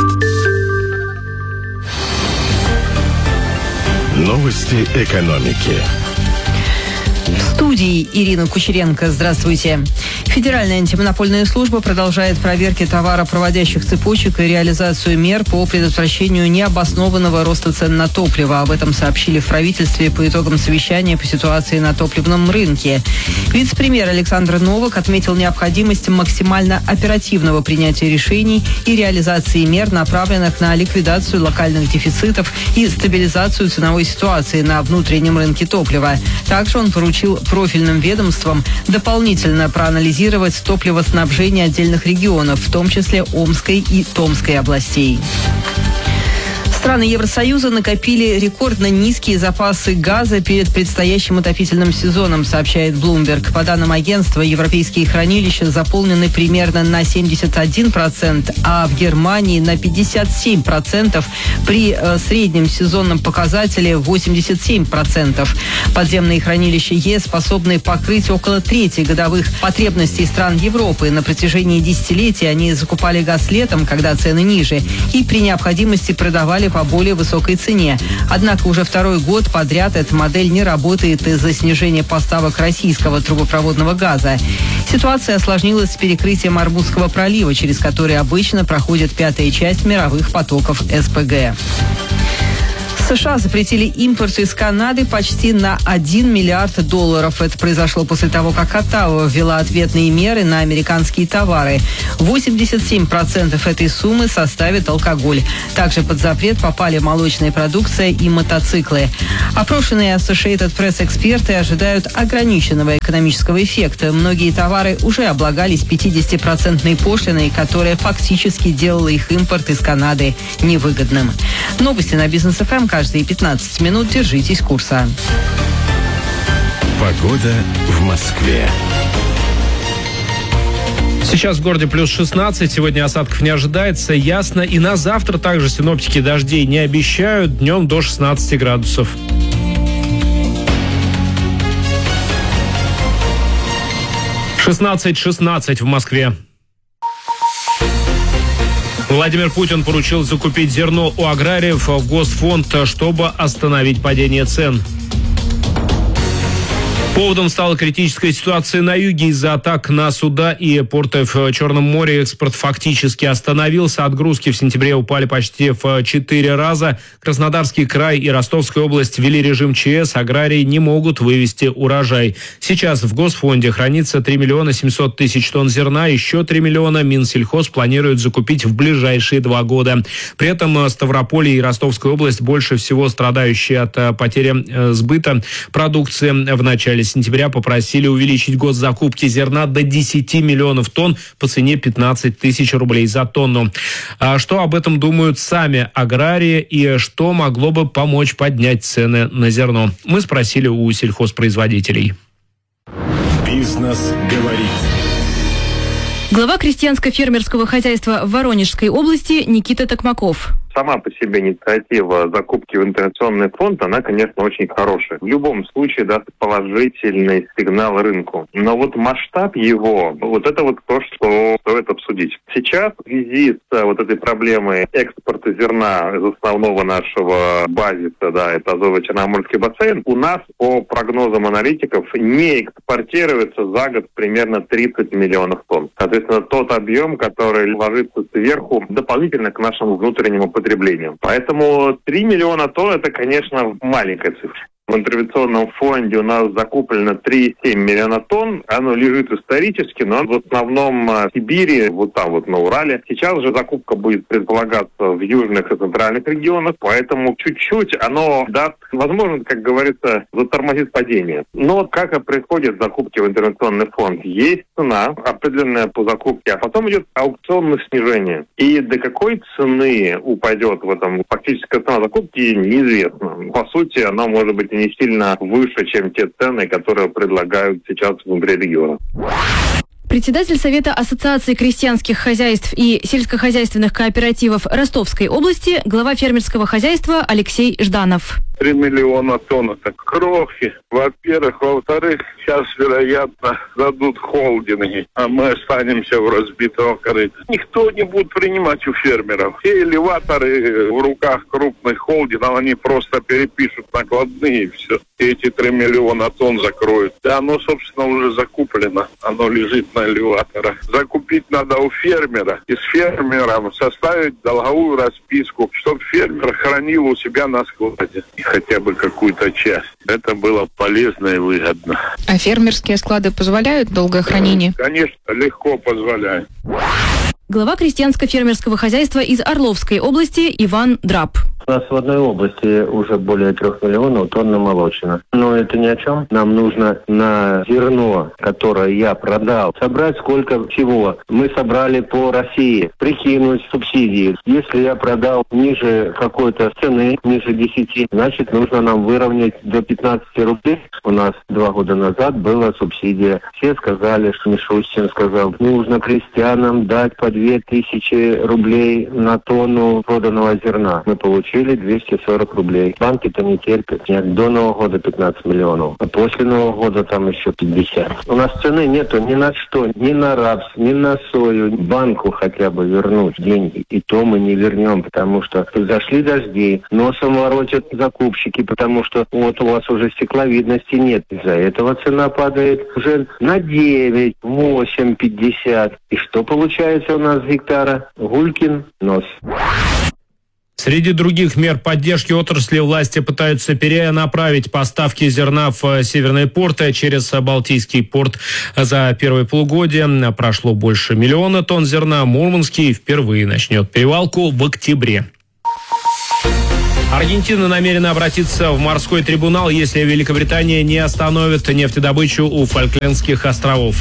Новости экономики. В студии Ирина Кучеренко. Здравствуйте. Федеральная антимонопольная служба продолжает проверки товаропроводящих цепочек и реализацию мер по предотвращению необоснованного роста цен на топливо. Об этом сообщили в правительстве по итогам совещания по ситуации на топливном рынке. Вице-премьер Александр Новак отметил необходимость максимально оперативного принятия решений и реализации мер, направленных на ликвидацию локальных дефицитов и стабилизацию ценовой ситуации на внутреннем рынке топлива. Также он поручил профильным ведомствам дополнительно проанализировать топливоснабжение отдельных регионов, в том числе Омской и Томской областей. Страны Евросоюза накопили рекордно низкие запасы газа перед предстоящим отопительным сезоном, сообщает Bloomberg. По данным агентства, европейские хранилища заполнены примерно на семьдесят один процент, а в Германии на пятьдесят семь процентов, при э, среднем сезонном показателе восемьдесят семь процентов. Подземные хранилища ЕС способны покрыть около трети годовых потребностей стран Европы. На протяжении десятилетий они закупали газ летом, когда цены ниже, и при необходимости продавали по более высокой цене. Однако уже второй год подряд эта модель не работает из-за снижения поставок российского трубопроводного газа. Ситуация осложнилась с перекрытием Армузского пролива, через который обычно проходит пятая часть мировых потоков СПГ. США запретили импорт из Канады почти на один миллиард долларов. Это произошло после того, как Оттава ввела ответные меры на американские товары. восемьдесят семь процентов этой суммы составит алкоголь. Также под запрет попали молочная продукция и мотоциклы. Опрошенные Associated Press эксперты ожидают ограниченного экономического эффекта. Многие товары уже облагались пятидесятипроцентной пошлиной, которая фактически делала их импорт из Канады невыгодным. Новости на Бизнес эф эм каждые пятнадцать минут. Держитесь курса. Погода в Москве. Сейчас в городе плюс шестнадцать, сегодня осадков не ожидается, ясно. И на завтра также синоптики дождей не обещают, днем до шестнадцати градусов. шестнадцать шестнадцать в Москве. Владимир Путин поручил закупить зерно у аграриев в Госфонд, чтобы остановить падение цен. Поводом стала критическая ситуация на юге из-за атак на суда и порты в Черном море. Экспорт фактически остановился. Отгрузки в сентябре упали почти в четыре раза. Краснодарский край и Ростовская область ввели режим ЧС. Аграрии не могут вывести урожай. Сейчас в Госфонде хранится три миллиона семьсот тысяч тонн зерна. Еще три миллиона Минсельхоз планирует закупить в ближайшие два года. При этом Ставрополье и Ростовская область больше всего страдающие от потери сбыта продукции в начале сентября попросили увеличить госзакупки зерна до десяти миллионов тонн по цене пятнадцать тысяч рублей за тонну. А что об этом думают сами аграрии и что могло бы помочь поднять цены на зерно? Мы спросили у сельхозпроизводителей. Бизнес говорит. Глава крестьянско-фермерского хозяйства в Воронежской области Никита Токмаков. Сама по себе инициатива закупки в интервенционный фонд, она, конечно, очень хорошая. В любом случае даст положительный сигнал рынку. Но вот масштаб его, вот это вот то, что стоит обсудить. Сейчас в связи с вот этой проблемой экспорта зерна из основного нашего базиса, да, это Азово-Черноморский бассейн, у нас по прогнозам аналитиков не экспортируется за год примерно тридцать миллионов тонн. Соответственно, тот объем, который ложится сверху дополнительно к нашему внутреннему потреблению. Поэтому три миллиона тонн – это, конечно, маленькая цифра. В интервенционном фонде у нас закуплено три целых семь десятых миллиона тонн. Оно лежит исторически, но в основном в Сибири, вот там вот на Урале. Сейчас же закупка будет предполагаться в южных и центральных регионах, поэтому чуть-чуть оно даст возможность, как говорится, затормозить падение. Но вот как и происходит закупки в интервенционный фонд? Есть цена, определенная по закупке, а потом идет аукционное снижение. И до какой цены упадет в этом фактическая цена закупки, неизвестно. По сути, она может быть не сильно выше, чем те цены, которые предлагают сейчас внутри региона. Председатель Совета Ассоциации крестьянских хозяйств и сельскохозяйственных кооперативов Ростовской области, глава фермерского хозяйства Алексей Жданов. три миллиона тонн. Это крохи. Во-первых. Во-вторых, сейчас, вероятно, дадут холдинги, а мы останемся в разбитого корыта. Никто не будет принимать у фермеров. Все элеваторы в руках крупных холдингов, они просто перепишут накладные и все. И эти три миллиона тонн закроют. Да оно, собственно, уже закуплено. Оно лежит на элеваторах. Закупить надо у фермера. И с фермером составить долговую расписку, чтобы фермер хранил у себя на складе. И хотя бы какую-то часть. Это было полезно и выгодно. А фермерские склады позволяют долгое хранение? Конечно, легко позволяют. Глава крестьянско-фермерского хозяйства из Орловской области Иван Драб. У нас в одной области уже более трех миллионов тонн намолочено. Но это ни о чем. Нам нужно на зерно, которое я продал, собрать сколько всего. Мы собрали по России, прикинуть субсидии. Если я продал ниже какой-то цены, ниже десяти, значит, нужно нам выровнять до пятнадцати рублей. У нас два года назад была субсидия. Все сказали, что Мишустин сказал, нужно крестьянам дать по две тысячи рублей на тонну проданного зерна. Мы получили двести сорок рублей. Банки-то не терпят. Нет, до Нового года пятнадцать миллионов. А после Нового года там еще пятьдесят. У нас цены нету ни на что, ни на рапс, ни на сою. Банку хотя бы вернуть деньги. И то мы не вернем, потому что зашли дожди, носом воротят закупщики, потому что вот у вас уже стекловидности нет. Из-за этого цена падает уже на девять, восемь, пятьдесят. И что получается у нас с гектара? Гулькин нос. Среди других мер поддержки отрасли власти пытаются перенаправить поставки зерна в северные порты через Балтийский порт. За первое полугодие прошло больше миллиона тонн зерна. Мурманский впервые начнет перевалку в октябре. Аргентина намерена обратиться в морской трибунал, если Великобритания не остановит нефтедобычу у Фолклендских островов.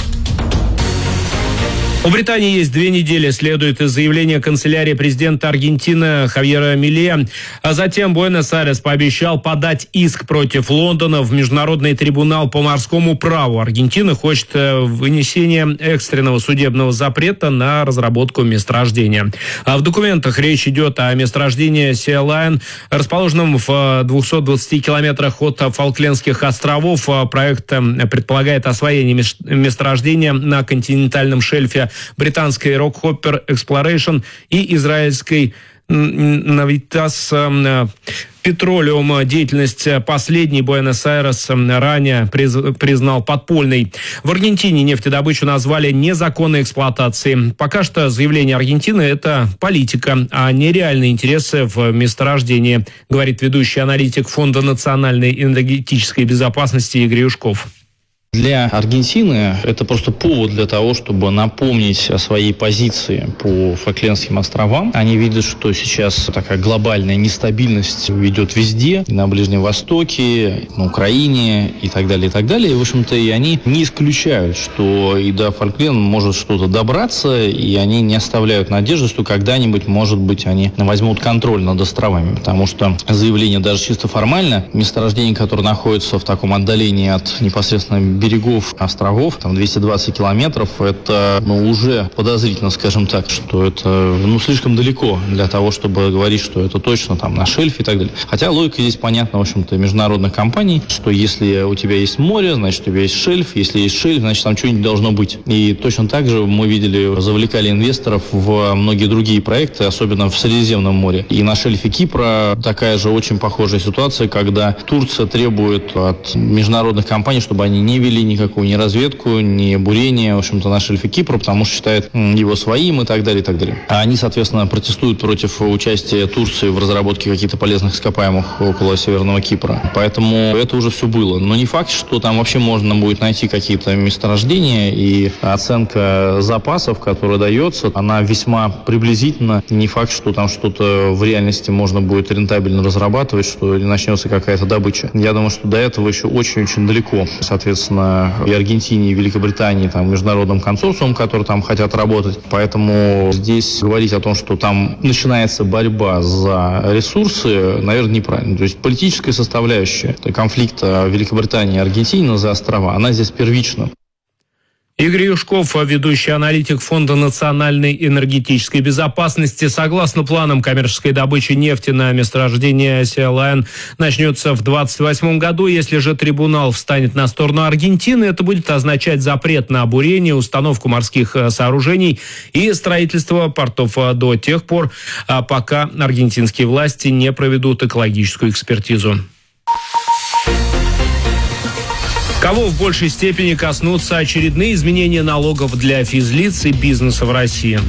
У Британии есть две недели, следует из заявления канцелярии президента Аргентины Хавьера Милея. А затем Буэнос-Айрес пообещал подать иск против Лондона в Международный трибунал по морскому праву. Аргентина хочет вынесения экстренного судебного запрета на разработку месторождения. А в документах речь идет о месторождении Sea Lion, расположенном в двухстах двадцати километрах от Фолклендских островов. Проект предполагает освоение месторождения на континентальном шельфе британской Rockhopper Exploration и израильской Navitas Petroleum. Деятельность последней Буэнос-Айрес ранее признал подпольной. В Аргентине нефтедобычу назвали незаконной эксплуатацией. Пока что заявление Аргентины – это политика, а не реальные интересы в месторождении, говорит ведущий аналитик Фонда национальной энергетической безопасности Игорь Юшков. Для Аргентины это просто повод для того, чтобы напомнить о своей позиции по Фолклендским островам. Они видят, что сейчас такая глобальная нестабильность ведет везде, и на Ближнем Востоке, на Украине и так далее, и так далее. И, в общем-то, и они не исключают, что и до Фолкленда может что-то добраться, и они не оставляют надежды, что когда-нибудь, может быть, они возьмут контроль над островами. Потому что заявление даже чисто формально, месторождение, которое находится в таком отдалении от непосредственно берегов островов, там двести двадцать километров, это ну, уже подозрительно, скажем так, что это ну, слишком далеко для того, чтобы говорить, что это точно там на шельфе и так далее. Хотя логика здесь понятна, в общем-то, международных компаний, что если у тебя есть море, значит, у тебя есть шельф, если есть шельф, значит, там что-нибудь должно быть. И точно так же мы видели, завлекали инвесторов в многие другие проекты, особенно в Средиземном море. И на шельфе Кипра такая же очень похожая ситуация, когда Турция требует от международных компаний, чтобы они не вели никакую ни разведку, ни бурение, в общем-то, на шельфе Кипра, потому что считают его своим и так далее, и так далее. А они, соответственно, протестуют против участия Турции в разработке каких-то полезных ископаемых около Северного Кипра. Поэтому это уже все было. Но не факт, что там вообще можно будет найти какие-то месторождения, и оценка запасов, которая дается, она весьма приблизительна. Не факт, что там что-то в реальности можно будет рентабельно разрабатывать, что начнется какая-то добыча. Я думаю, что до этого еще очень-очень далеко. Соответственно, и Аргентине, и Великобритании, там, международным консорциумом, которые там хотят работать. Поэтому здесь говорить о том, что там начинается борьба за ресурсы, наверное, неправильно. То есть политическая составляющая конфликта Великобритании и Аргентины за острова, она здесь первична. Игорь Юшков, ведущий аналитик Фонда национальной энергетической безопасности. Согласно планам, коммерческой добычи нефти на месторождении Сиалайн начнется в двадцать восьмом году. Если же трибунал встанет на сторону Аргентины, это будет означать запрет на бурение, установку морских сооружений и строительство портов до тех пор, пока аргентинские власти не проведут экологическую экспертизу. Кого в большей степени коснутся очередные изменения налогов для физлиц и бизнеса в России?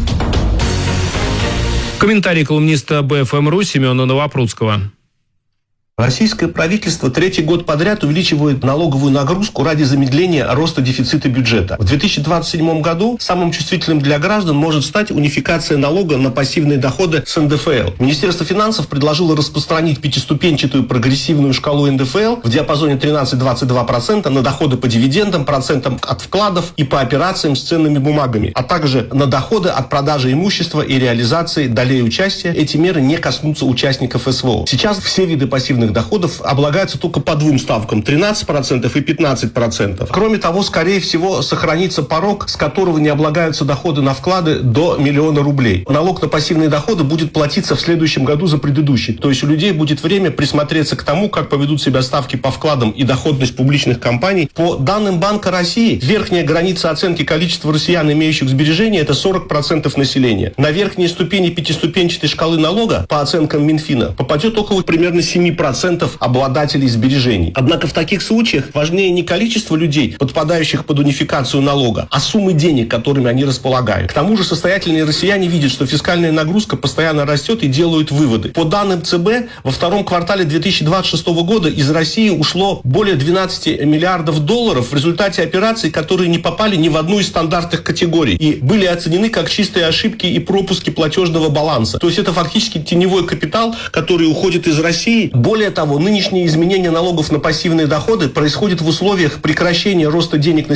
Комментарий колумниста бэ эф эм точка ру Семена Новопрудского. Российское правительство третий год подряд увеличивает налоговую нагрузку ради замедления роста дефицита бюджета. В две тысячи двадцать седьмом году самым чувствительным для граждан может стать унификация налога на пассивные доходы с эн дэ эф эл. Министерство финансов предложило распространить пятиступенчатую прогрессивную шкалу эн дэ эф эл в диапазоне тринадцать - двадцать два процента на доходы по дивидендам, процентам от вкладов и по операциям с ценными бумагами, а также на доходы от продажи имущества и реализации долей участия. Эти меры не коснутся участников эс вэ о. Сейчас все виды пассивных доходов облагаются только по двум ставкам – тринадцать процентов и пятнадцать процентов. Кроме того, скорее всего, сохранится порог, с которого не облагаются доходы на вклады до миллиона рублей. Налог на пассивные доходы будет платиться в следующем году за предыдущий. То есть у людей будет время присмотреться к тому, как поведут себя ставки по вкладам и доходность публичных компаний. По данным Банка России, верхняя граница оценки количества россиян, имеющих сбережения, это сорок процентов населения. На верхние ступени пятиступенчатой шкалы налога, по оценкам Минфина, попадет около примерно семь процентов обладателей сбережений. Однако в таких случаях важнее не количество людей, подпадающих под унификацию налога, а суммы денег, которыми они располагают. К тому же состоятельные россияне видят, что фискальная нагрузка постоянно растет и делают выводы. По данным цэ бэ, во втором квартале две тысячи двадцать шестого года из России ушло более двенадцать миллиардов долларов в результате операций, которые не попали ни в одну из стандартных категорий и были оценены как чистые ошибки и пропуски платежного баланса. То есть это фактически теневой капитал, который уходит из России. Более того, нынешние изменения налогов на пассивные доходы происходят в условиях прекращения роста денег на